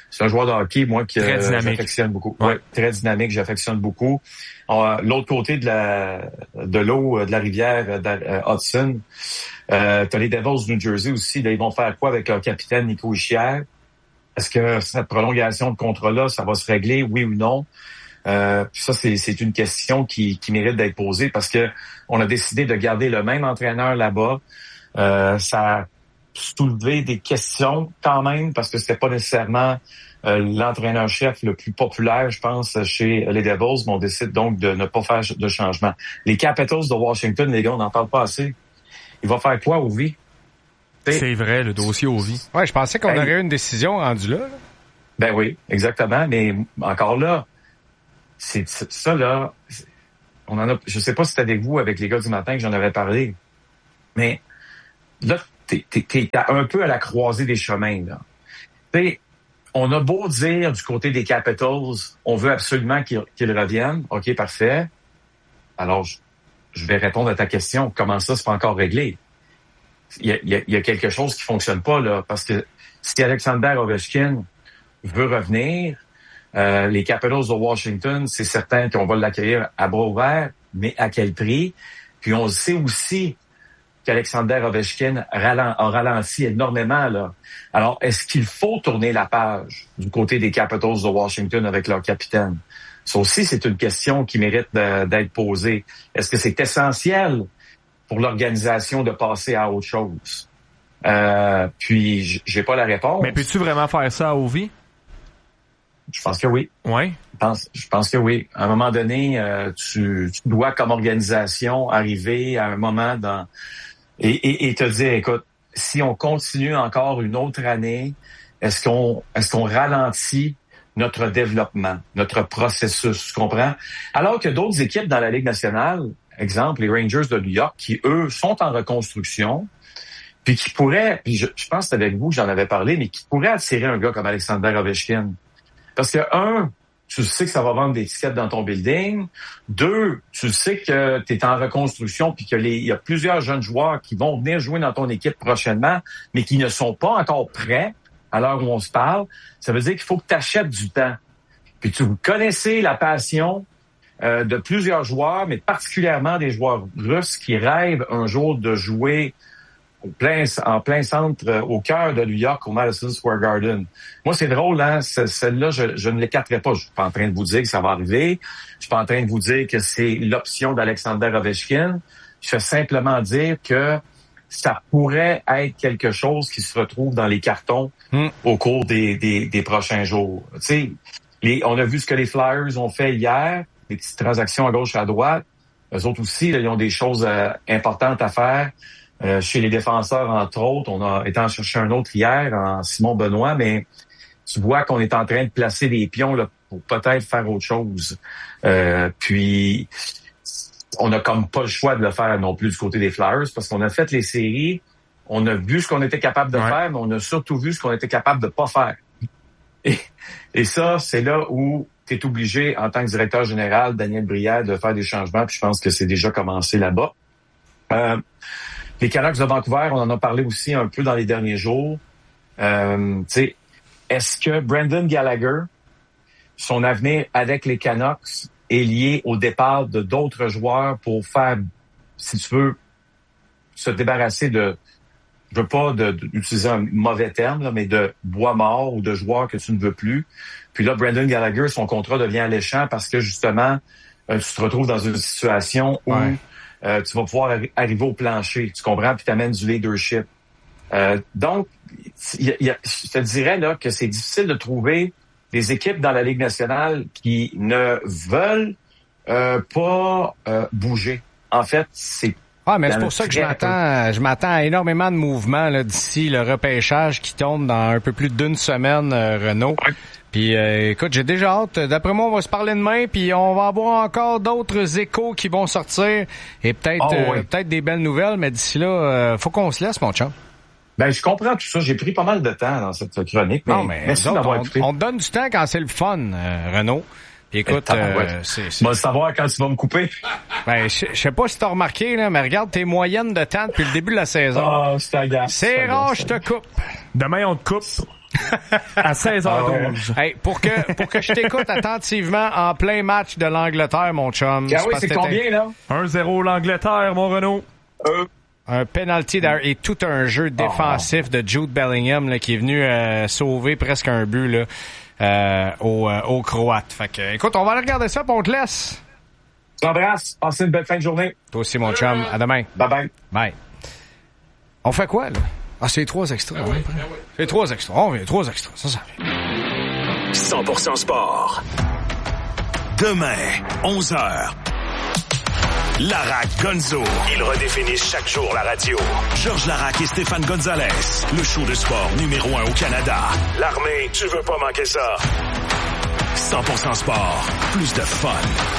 C'est un joueur de hockey, moi, que j'affectionne beaucoup. Ouais. Ouais, très dynamique, j'affectionne beaucoup. L'autre côté de l'eau, de la rivière Hudson, t'as les Devils du New Jersey aussi. Là, ils vont faire quoi avec leur capitaine Nico Hischier? Est-ce que cette prolongation de contrat-là, ça va se régler, oui ou non? Ça, c'est une question qui mérite d'être posée parce que on a décidé de garder le même entraîneur là-bas. Ça a soulevé des questions quand même parce que c'était pas nécessairement l'entraîneur-chef le plus populaire, je pense, chez les Devils, mais on décide donc de ne pas faire de changement. Les Capitals de Washington, les gars, on n'en parle pas assez. Il va faire quoi, Ovi? C'est vrai, le dossier Ovi. Ouais, je pensais qu'on aurait eu une décision rendue là. Ben oui, exactement, mais encore là, c'est ça là, on en a, je sais pas si c'était avec vous, avec les gars du matin que j'en avais parlé, mais là, t'es un peu à la croisée des chemins, là. T'sais, on a beau dire du côté des Capitals, on veut absolument qu'ils reviennent. OK, parfait. Alors, je vais répondre à ta question. Comment ça, c'est pas encore réglé? Il y a quelque chose qui fonctionne pas, là, parce que si Alexander Ovechkin veut revenir, les Capitals de Washington, c'est certain qu'on va l'accueillir à bras ouverts, mais à quel prix? Puis on sait aussi qu'Alexander Ovechkin a ralenti énormément, là. Alors, est-ce qu'il faut tourner la page du côté des Capitals de Washington avec leur capitaine? Ça aussi, c'est une question qui mérite d'être posée. Est-ce que c'est essentiel pour l'organisation de passer à autre chose? Puis, j'ai pas la réponse. Mais peux-tu vraiment faire ça à Ovi? Je pense que oui. Oui? Je pense que oui. À un moment donné, tu dois, comme organisation, arriver à un moment et te dire, écoute, si on continue encore une autre année, est-ce qu'on ralentit notre développement, notre processus, tu comprends? Alors que d'autres équipes dans la Ligue nationale, exemple, les Rangers de New York, qui, eux, sont en reconstruction, puis qui pourraient, puis je pense que c'est avec vous que j'en avais parlé, mais qui pourraient attirer un gars comme Alexander Ovechkin. Parce que, tu sais que ça va vendre des tickets dans ton building. 2, tu sais que tu es en reconstruction puis qu'il y a plusieurs jeunes joueurs qui vont venir jouer dans ton équipe prochainement, mais qui ne sont pas encore prêts à l'heure où on se parle. Ça veut dire qu'il faut que tu achètes du temps. Puis tu connaissez la passion de plusieurs joueurs, mais particulièrement des joueurs russes qui rêvent un jour de jouer en plein centre, au cœur de New York, au Madison Square Garden. Moi, c'est drôle, hein? Celle-là, je ne l'écarterai pas. Je suis pas en train de vous dire que ça va arriver. Je suis pas en train de vous dire que c'est l'option d'Alexander Ovechkin. Je fais simplement dire que ça pourrait être quelque chose qui se retrouve dans les cartons au cours des prochains jours. Tu sais, on a vu ce que les Flyers ont fait hier, des petites transactions à gauche et à droite. Eux autres aussi, là, ils ont des choses importantes à faire. Chez les défenseurs, entre autres, on a été en chercher un autre hier, en Simon Benoît, mais tu vois qu'on est en train de placer des pions là, pour peut-être faire autre chose. Puis, on n'a comme pas le choix de le faire non plus du côté des Flyers, parce qu'on a fait les séries, on a vu ce qu'on était capable de faire, mais on a surtout vu ce qu'on était capable de pas faire. Et ça, c'est là où tu es obligé, en tant que directeur général, Daniel Brière, de faire des changements, puis je pense que c'est déjà commencé là-bas. Les Canucks de Vancouver, on en a parlé aussi un peu dans les derniers jours. Est-ce que Brendan Gallagher, son avenir avec les Canucks, est lié au départ de d'autres joueurs pour faire, si tu veux, se débarrasser de, je veux pas d'utiliser un mauvais terme, là, mais de bois mort ou de joueurs que tu ne veux plus. Puis là, Brendan Gallagher, son contrat devient alléchant parce que justement, tu te retrouves dans une situation où tu vas pouvoir arriver au plancher, tu comprends, puis t'amènes du leadership. Donc, je te dirais là que c'est difficile de trouver des équipes dans la Ligue nationale qui ne veulent pas bouger. En fait, c'est... mais c'est pour ça que je m'attends à énormément de mouvements là, d'ici le repêchage qui tombe dans un peu plus d'une semaine, Renaud. Puis écoute, j'ai déjà hâte. D'après moi, on va se parler demain, puis on va avoir encore d'autres échos qui vont sortir et peut-être des belles nouvelles, mais d'ici là, faut qu'on se laisse, mon chum. Ben, je comprends tout ça. J'ai pris pas mal de temps dans cette chronique, mais merci d'avoir écouté. On te donne du temps quand c'est le fun, Renaud. Puis écoute, tu vas le savoir quand tu vas me couper. Ben, je sais pas si t'as remarqué, là, mais regarde tes moyennes de temps depuis le début de la saison. C'est agace. C'est rare, je te coupe. Demain, on te coupe. À 16h12. Hey, pour que je t'écoute attentivement en plein match de l'Angleterre, mon chum. Ah oui, c'est combien, là? 1-0 l'Angleterre, mon Renaud. Un penalty et tout un jeu défensif de Jude Bellingham là, qui est venu sauver presque un but là, aux Croates. Fait que, écoute, on va aller regarder ça, puis on te laisse. Je t'embrasse. Passez une belle fin de journée. Toi aussi, mon chum. À demain. Bye-bye. Bye. On fait quoi, là? Ah, c'est 3 extras. Ah oui. C'est 3 extras. On vient 3 extras. Ça vient. 100% sport. Demain, 11h. Larac Gonzo. Ils redéfinissent chaque jour la radio. Georges Larac et Stéphane Gonzalez. Le show de sport numéro 1 au Canada. L'armée, tu veux pas manquer ça. 100% sport. Plus de fun.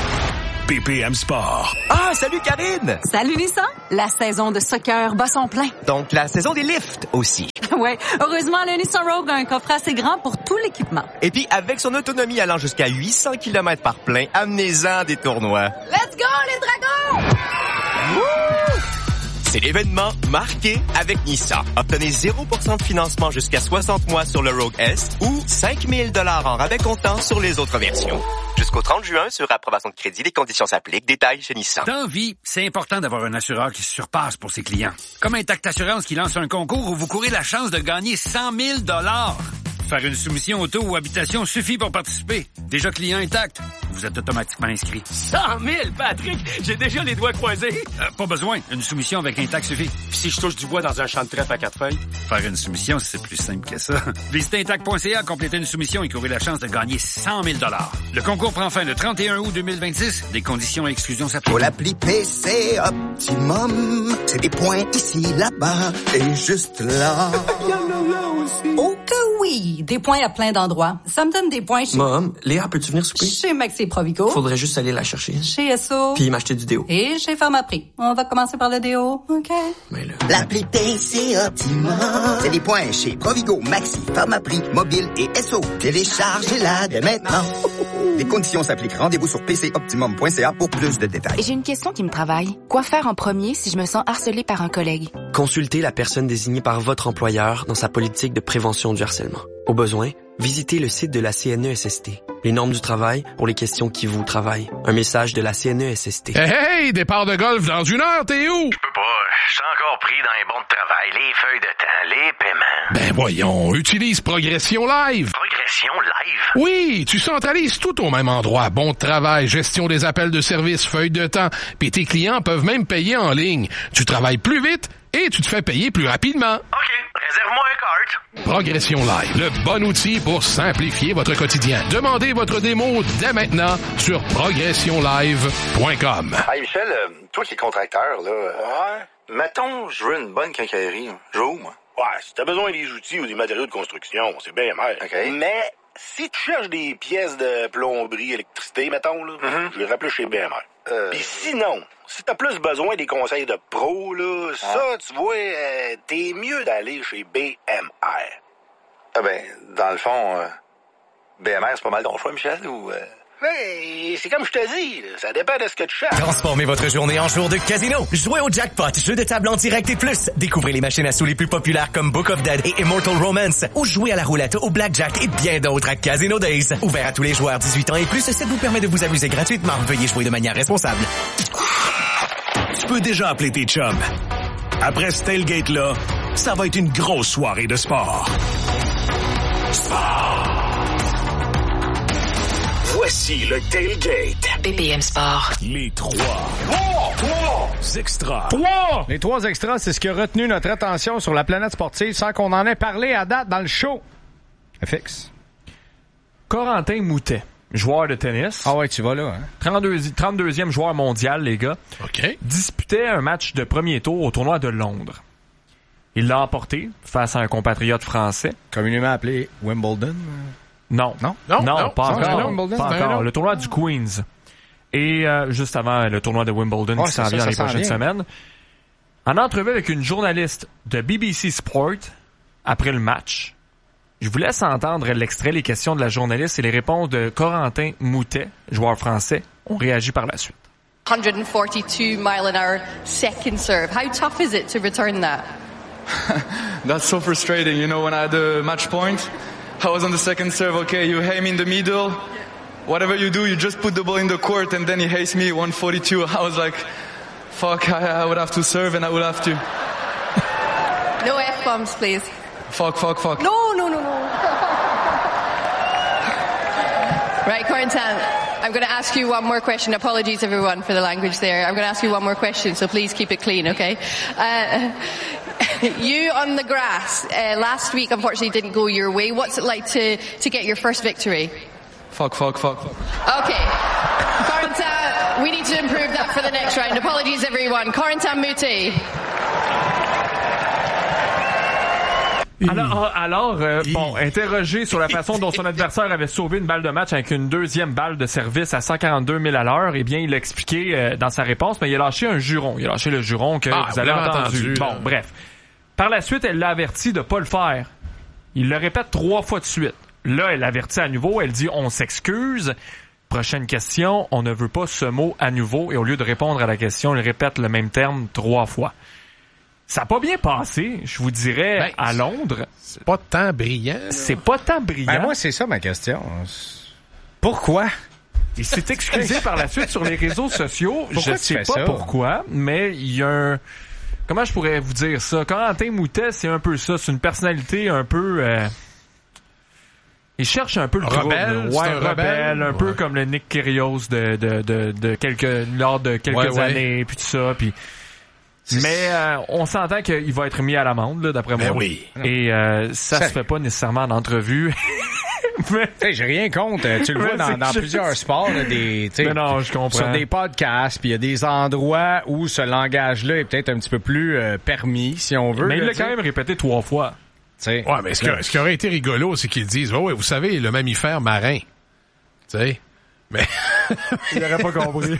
BPM Sport. Ah, salut Karine! Salut Lisa! La saison de soccer bat son plein. Donc la saison des lifts aussi. Ouais, heureusement, le Nissan Rogue a un coffret assez grand pour tout l'équipement. Et puis, avec son autonomie allant jusqu'à 800 km par plein, amenez-en des tournois. Let's go, les dragons! Wouh! C'est l'événement marqué avec Nissan. Obtenez 0% de financement jusqu'à 60 mois sur le Rogue S ou 5 000 $ en rabais comptant sur les autres versions. Jusqu'au 30 juin, sur approbation de crédit, les conditions s'appliquent. Détails chez Nissan. Dans vie, c'est important d'avoir un assureur qui se surpasse pour ses clients. Comme Intact Assurance qui lance un concours où vous courez la chance de gagner 100 000 $. Faire une soumission auto ou habitation suffit pour participer. Déjà client Intact, vous êtes automatiquement inscrit. 100 000, Patrick! J'ai déjà les doigts croisés. Pas besoin. Une soumission avec Intact suffit. Puis si je touche du bois dans un champ de trèfle à 4 feuilles? Faire une soumission, c'est plus simple que ça. Visitez Intact.ca, complétez une soumission et courez la chance de gagner 100 000 $. Le concours prend fin le 31 août 2026. Des conditions et exclusions s'appliquent. Pour l'appli PC Optimum, c'est des points ici, là-bas et juste là. Oh que oui! Des points à plein d'endroits. Ça me donne des points chez... Mom, Léa, peux-tu venir souper? Chez Maxi Provigo. Faudrait juste aller la chercher. Chez Esso. Puis m'acheter du déo. Et chez Pharmaprix. On va commencer par le déo, OK? Mais là... L'appli PC Optimum, c'est des points chez Provigo, Maxi, Pharmaprix, Mobile et Esso. Téléchargez-la dès maintenant. Les conditions s'appliquent. Rendez-vous sur pcoptimum.ca pour plus de détails. Et j'ai une question qui me travaille. Quoi faire en premier si je me sens harcelée par un collègue? Consultez la personne désignée par votre employeur dans sa politique de prévention du harcèlement. Au besoin, visitez le site de la CNESST. Les normes du travail pour les questions qui vous travaillent. Un message de la CNESST. Hey, départ de golf dans 1 heure, t'es où? Je peux pas, je suis encore pris dans les bons de travail, les feuilles de temps, les paiements. Ben voyons, utilise Progression Live. Progression Live? Oui, tu centralises tout au même endroit. Bon de travail, gestion des appels de service, feuilles de temps, puis tes clients peuvent même payer en ligne. Tu travailles plus vite et tu te fais payer plus rapidement. OK, réserve-moi un cart. Progression Live, le bon outil pour simplifier votre quotidien. Demandez votre démo dès maintenant sur progressionlive.com. Hey Michel, toi qui es contracteur, là, mettons, je veux une bonne quincaillerie. Je veux où, moi? Ouais, si t'as besoin des outils ou des matériaux de construction, c'est bien mal. Okay. Mais si tu cherches des pièces de plomberie, électricité, mettons, là, je vais rappeler chez BMR. Puis sinon, si t'as plus besoin des conseils de pro, là, ça, tu vois, t'es mieux d'aller chez BMR. Ah ben, dans le fond, BMR, c'est pas mal ton choix, Michel, ou... Hey, c'est comme je te dis, là, ça dépend de ce que tu cherches. Transformez votre journée en jour de casino. Jouez au jackpot, jeu de table en direct et plus. Découvrez les machines à sous les plus populaires comme Book of Dead et Immortal Romance. Ou jouez à la roulette, au blackjack et bien d'autres à Casino Days. Ouvert à tous les joueurs 18 ans et plus, ça vous permet de vous amuser gratuitement. Veuillez jouer de manière responsable. Tu peux déjà appeler tes chums. Après ce tailgate-là, ça va être une grosse soirée de sport. Sport! Voici le tailgate. BPM Sport. Les 3 extras. 3! Les 3 extras, c'est ce qui a retenu notre attention sur la planète sportive sans qu'on en ait parlé à date dans le show. FX. Corentin Moutet, joueur de tennis. Ah ouais, tu vas là, hein? 32e joueur mondial, les gars. OK. Disputait un match de premier tour au tournoi de Londres. Il l'a emporté face à un compatriote français. Communément appelé Wimbledon. Non, pas encore. Pas encore. Le tournoi du Queens. Et juste avant le tournoi de Wimbledon qui s'en vient dans les prochaines semaines. En entrevue avec une journaliste de BBC Sport après le match, je vous laisse entendre l'extrait, les questions de la journaliste et les réponses de Corentin Moutet, joueur français. On réagit par la suite. 142 mile an hour second serve. How tough is it to return that? That's so frustrating. You know, when I had the match point, I was on the second serve. Okay, you hate me in the middle. Whatever you do, you just put the ball in the court, and then he hates me 142. I was like, fuck, I would have to serve, and I would have to. No F-bombs, please. Fuck. No. Right, Corentin, I'm going to ask you one more question. Apologies, everyone, for the language there. I'm going to ask you one more question, so please keep it clean, okay? You on the grass, last week, unfortunately, didn't go your way. What's it like to get your first victory? Fuck. Okay. Corentin, we need to improve that for the next round. Apologies, everyone. Corentin Moutet. Alors, interrogé sur la façon dont son adversaire avait sauvé une balle de match avec une deuxième balle de service à 142 000 à l'heure, eh bien, il a expliqué dans sa réponse, mais il a lâché un juron. Il a lâché le juron que vous avez entendu. Bon, bref. Par la suite, elle l'a averti de pas le faire. Il le répète 3 fois de suite. Là, elle l'avertit à nouveau. Elle dit « On s'excuse ». Prochaine question, on ne veut pas ce mot à nouveau. Et au lieu de répondre à la question, il répète le même terme 3 fois. Ça n'a pas bien passé, je vous dirais, à Londres. C'est pas tant brillant. C'est pas tant brillant. Moi, c'est ça ma question. Pourquoi? Il s'est excusé par la suite sur les réseaux sociaux. Je sais pas pourquoi, mais il y a un... Comment je pourrais vous dire ça? Corentin Moutet, c'est un peu ça. C'est une personnalité un peu... Il cherche un peu le rebelle, rebelle, un peu comme le Nick Kyrgios lors de quelques années, puis tout ça, puis... Mais on s'entend qu'il va être mis à l'amende, là, d'après moi. Oui. Et ça se fait pas nécessairement en entrevue. Mais... j'ai rien contre. Tu le vois dans plusieurs sports, là, mais non, je comprends. Sur des podcasts, puis il y a des endroits où ce langage-là est peut-être un petit peu plus permis, si on veut. Mais il l'a quand même répété 3 fois. Ouais, mais ce qui aurait été rigolo, c'est qu'ils disent, ouais, vous savez, le mammifère marin. Tu sais. Mais. Il n'aurait pas compris.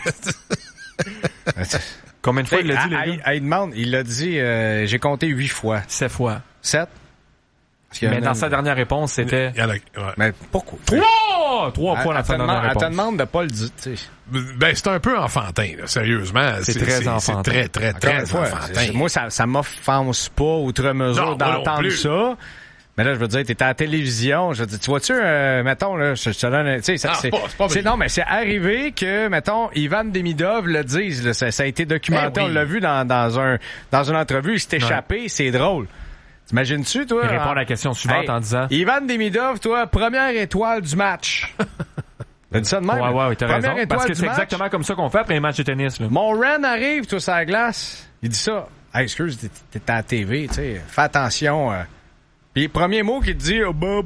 Combien de fois il l'a dit, les gars? Il demande, il l'a dit, j'ai compté 8 fois. 7 fois. 7? Mais dans sa dernière réponse, c'était... Mais pourquoi? 3 fois dans sa dernière réponse. Elle te demande de pas le dire, tu sais. Ben, c'est un peu enfantin, là, sérieusement. C'est très enfantin. C'est très enfantin. Moi, ça m'offense pas outre mesure d'entendre ça. Mais là, je veux dire, t'es à la télévision, je veux dire, tu vois-tu, mettons, là, je te donne, tu sais, non, mais c'est arrivé que, mettons, Ivan Demidov le dise, là, ça a été documenté, on l'a vu dans une entrevue, il s'est échappé, c'est drôle. T'imagines-tu, toi? Il répond à la question suivante en disant... Ivan Demidov, toi, première étoile du match. T'as dit ça de même? Ouais, t'as raison. Parce que c'est exactement comme ça qu'on fait après les matchs de tennis, là. Mon Ren arrive, toi, sur la glace. Il dit ça. Hey, excuse, t'es à la TV, tu sais. Fais attention, Puis, premier mot qu'il te dit,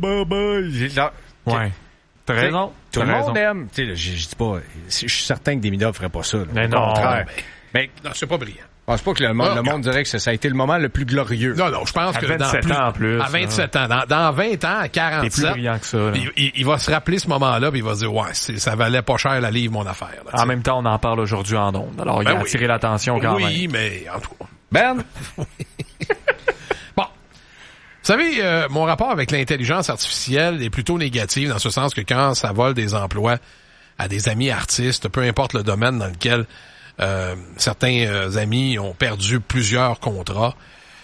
ouais. T'as raison. Tout le monde aime. Tu sais, je dis pas, je suis certain que Demidov ferait pas ça, là. Mais non. Mais non, c'est pas brillant. Je pense pas que le monde dirait que ça a été le moment le plus glorieux. Non, je pense que à 27 ans en plus. À 27 ans. Dans 20 ans, à 47. C'est plus brillant que ça. Il va se rappeler ce moment-là, puis il va se dire, ouais, ça valait pas cher la livre, mon affaire. Là, en même temps, on en parle aujourd'hui en ondes. Alors, il a attiré l'attention quand même. Oui, mais en tout cas. Ben? Bon. Vous savez, mon rapport avec l'intelligence artificielle est plutôt négatif, dans ce sens que quand ça vole des emplois à des amis artistes, peu importe le domaine dans lequel certains amis ont perdu plusieurs contrats,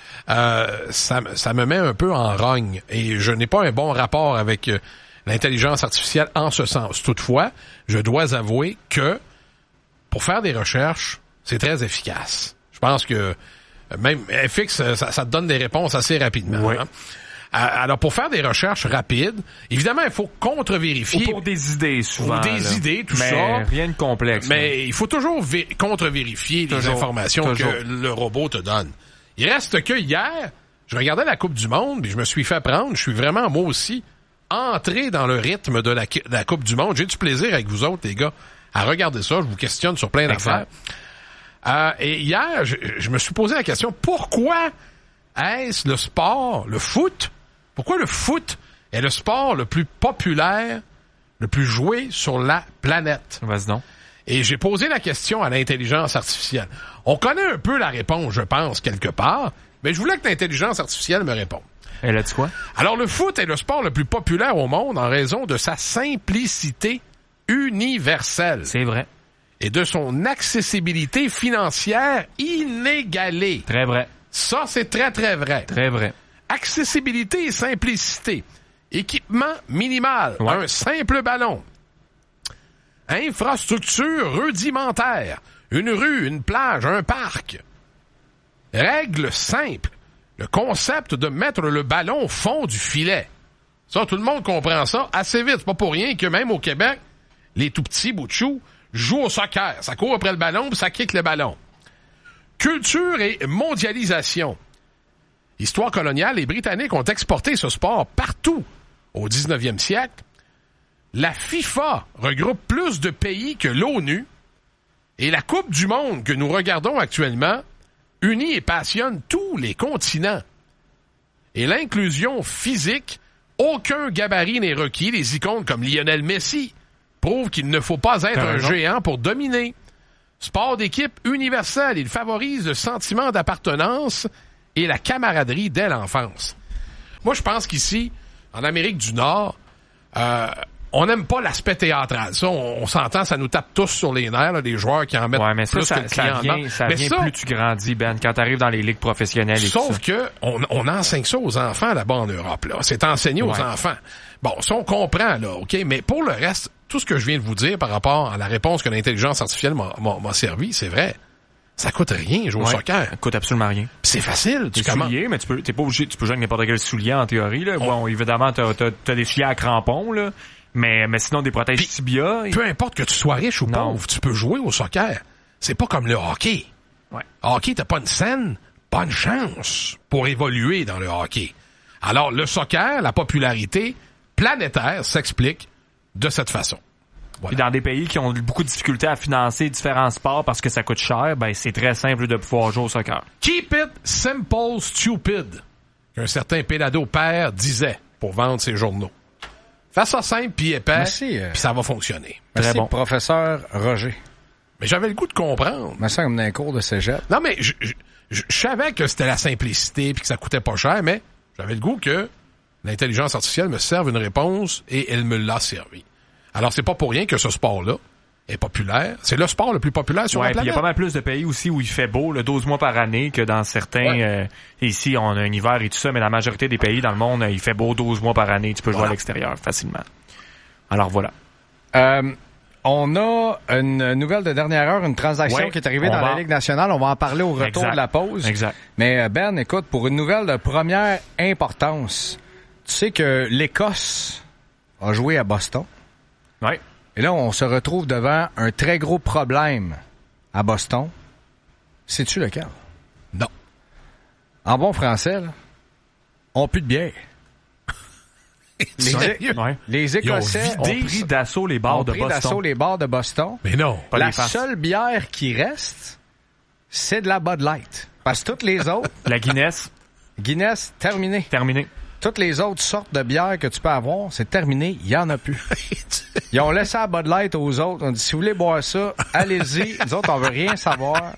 ça me met un peu en rogne et je n'ai pas un bon rapport avec l'intelligence artificielle en ce sens. Toutefois, je dois avouer que pour faire des recherches, c'est très efficace. Je pense que même FX, ça te donne des réponses assez rapidement. Oui. Hein? Alors, pour faire des recherches rapides, évidemment, il faut contre-vérifier. Ou pour des idées, souvent. Ou des idées, tout mais ça. Rien de complexe. Mais il faut toujours contre-vérifier les informations que le robot te donne. Il reste que hier, je regardais la Coupe du Monde, puis je me suis fait prendre. Je suis vraiment, moi aussi, entré dans le rythme de la Coupe du Monde. J'ai du plaisir avec vous autres, les gars, à regarder ça. Je vous questionne sur plein d'affaires. Et hier, je me suis posé la question, pourquoi est-ce le sport, le foot, pourquoi le foot est le sport le plus populaire, le plus joué sur la planète? Vas-y donc. Et j'ai posé la question à l'intelligence artificielle. On connaît un peu la réponse, je pense, quelque part, mais je voulais que l'intelligence artificielle me réponde. Elle a dit quoi? Alors, le foot est le sport le plus populaire au monde en raison de sa simplicité universelle. C'est vrai. Et de son accessibilité financière inégalée. Très vrai. Ça, c'est très, très vrai. Très vrai. Accessibilité et simplicité. Équipement minimal. Ouais. Un simple ballon. Infrastructure rudimentaire. Une rue, une plage, un parc. Règle simple. Le concept de mettre le ballon au fond du filet. Ça, tout le monde comprend ça assez vite. C'est pas pour rien que même au Québec, les tout petits bouts de chou jouent au soccer. Ça court après le ballon puis ça kick le ballon. Culture et mondialisation. Histoire coloniale, les Britanniques ont exporté ce sport partout au 19e siècle. La FIFA regroupe plus de pays que l'ONU et la Coupe du monde que nous regardons actuellement unit et passionne tous les continents. Et l'inclusion physique, aucun gabarit n'est requis. Les icônes comme Lionel Messi prouvent qu'il ne faut pas être un géant pour dominer. Sport d'équipe universel, il favorise le sentiment d'appartenance et la camaraderie dès l'enfance. Moi, je pense qu'ici, en Amérique du Nord, on n'aime pas l'aspect théâtral. Ça, on s'entend, ça nous tape tous sur les nerfs, là, les joueurs qui en mettent plus que le client. Ça vient plus tu grandis, Ben, quand tu arrives dans les ligues professionnelles. Sauf que on enseigne ça aux enfants là-bas en Europe. Là. C'est enseigné aux enfants. Bon, ça, on comprend, là, OK? Mais pour le reste, tout ce que je viens de vous dire par rapport à la réponse que l'intelligence artificielle m'a servi, c'est vrai. Ça coûte rien, jouer au soccer. Ça coûte absolument rien. C'est facile. Tu souliers, mais t'es pas obligé, tu peux jouer avec n'importe quel soulier en théorie, là. Bon, évidemment, t'as des filets à crampons, là. Mais sinon, des protèges tibia. Peu importe que tu sois riche ou pauvre, tu peux jouer au soccer. C'est pas comme le hockey. Ouais. Hockey, t'as pas une scène, pas une chance pour évoluer dans le hockey. Alors, le soccer, la popularité planétaire s'explique de cette façon. Voilà. Puis dans des pays qui ont beaucoup de difficultés à financer différents sports parce que ça coûte cher, ben c'est très simple de pouvoir jouer au soccer. Keep it simple, stupid, qu'un certain Péladeau père disait pour vendre ses journaux. Fais ça simple puis épais, puis ça va fonctionner. Merci, très bon. Professeur Roger. Mais j'avais le goût de comprendre. Mais ça comme dans un cours de cégep. Non, mais je savais que c'était la simplicité puis que ça coûtait pas cher, mais j'avais le goût que l'intelligence artificielle me serve une réponse et elle me l'a servi. Alors, c'est pas pour rien que ce sport-là est populaire. C'est le sport le plus populaire sur la planète. Il y a pas mal plus de pays aussi où il fait beau, 12 mois par année, que dans certains... ici, on a un hiver et tout ça, mais la majorité des pays dans le monde, il fait beau 12 mois par année. Tu peux jouer à l'extérieur facilement. Alors, voilà. On a une nouvelle de dernière heure, une transaction qui est arrivée dans la Ligue nationale. On va en parler au retour de la pause. Exact. Mais Ben, écoute, pour une nouvelle de première importance, tu sais que l'Écosse a joué à Boston. Oui. Et là, on se retrouve devant un très gros problème à Boston. Sais-tu lequel? Non. En bon français, là, on plus de bière. Les Écossais ont pris d'assaut les bars de Boston. Mais non. La seule bière qui reste, c'est de la Bud Light. Parce que toutes les autres... La Guinness. Guinness, terminé. Toutes les autres sortes de bières que tu peux avoir, c'est terminé, il y en a plus. Ils ont laissé la Bud Light aux autres. On dit, si vous voulez boire ça, allez-y. Nous autres, on veut rien savoir.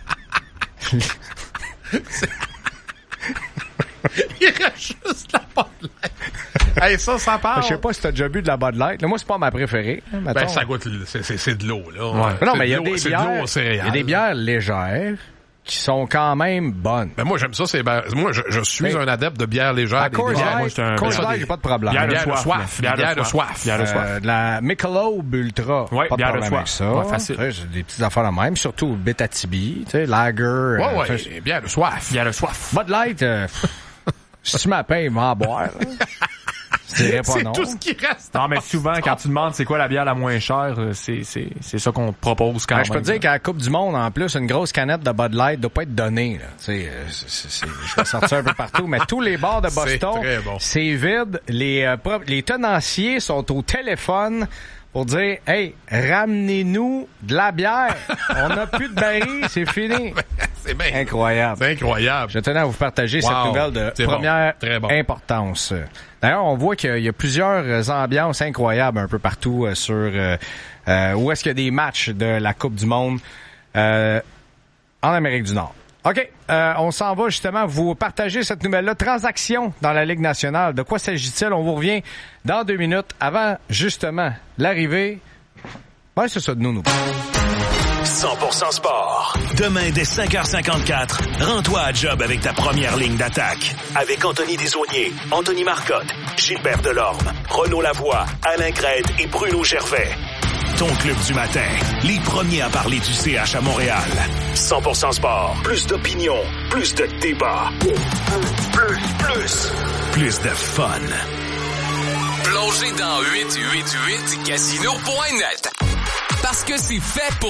Il reste juste la Bud Light. Hey, ça part. Je sais pas si t'as déjà bu de la Bud Light. Là, moi, c'est pas ma préférée. Ben, ça goûte, c'est de l'eau, là. Ouais. Non, mais il y a des bières légères qui sont quand même bonnes. Ben moi, j'aime ça. Moi, je suis un adepte de bière légère. Coors Light, j'ai pas de problème. Bière de soif. De la Michelob Ultra. Ouais, pas de bière problème de avec ça. Ouais, facile. J'ai des petites affaires de même, surtout Beta Tibi, tu sais, Lager. Bière de soif. Bud Light, si tu m'appelles, m'en boire. C'est tout ce qui reste. Non, mais souvent, quand tu demandes c'est quoi la bière la moins chère, c'est ça qu'on te propose quand même. Je peux te dire qu'à la Coupe du Monde, en plus, une grosse canette de Bud Light doit pas être donnée. Je vais sortir un peu partout, mais tous les bars de Boston, c'est vide. Les tenanciers sont au téléphone pour dire, hey, ramenez-nous de la bière. On n'a plus de barils, c'est fini. C'est bien. Incroyable. C'est incroyable. Je tenais à vous partager cette nouvelle de première importance. D'ailleurs, on voit qu'il y a plusieurs ambiances incroyables un peu partout sur où est-ce qu'il y a des matchs de la Coupe du Monde en Amérique du Nord. OK, on s'en va justement vous partager cette nouvelle-là. Transaction dans la Ligue nationale. De quoi s'agit-il? On vous revient dans 2 minutes avant, justement, l'arrivée. Ben, c'est ça, de nous. 100% sport. Demain, dès 5h54, rends-toi à job avec ta première ligne d'attaque. Avec Anthony Desaulniers, Anthony Marcotte, Gilbert Delorme, Renaud Lavoie, Alain Crête et Bruno Gervais. Ton club du matin, les premiers à parler du CH à Montréal. 100% sport, plus d'opinion, plus de débat. Plus de fun. Plongez dans 888casino.net. Parce que c'est fait pour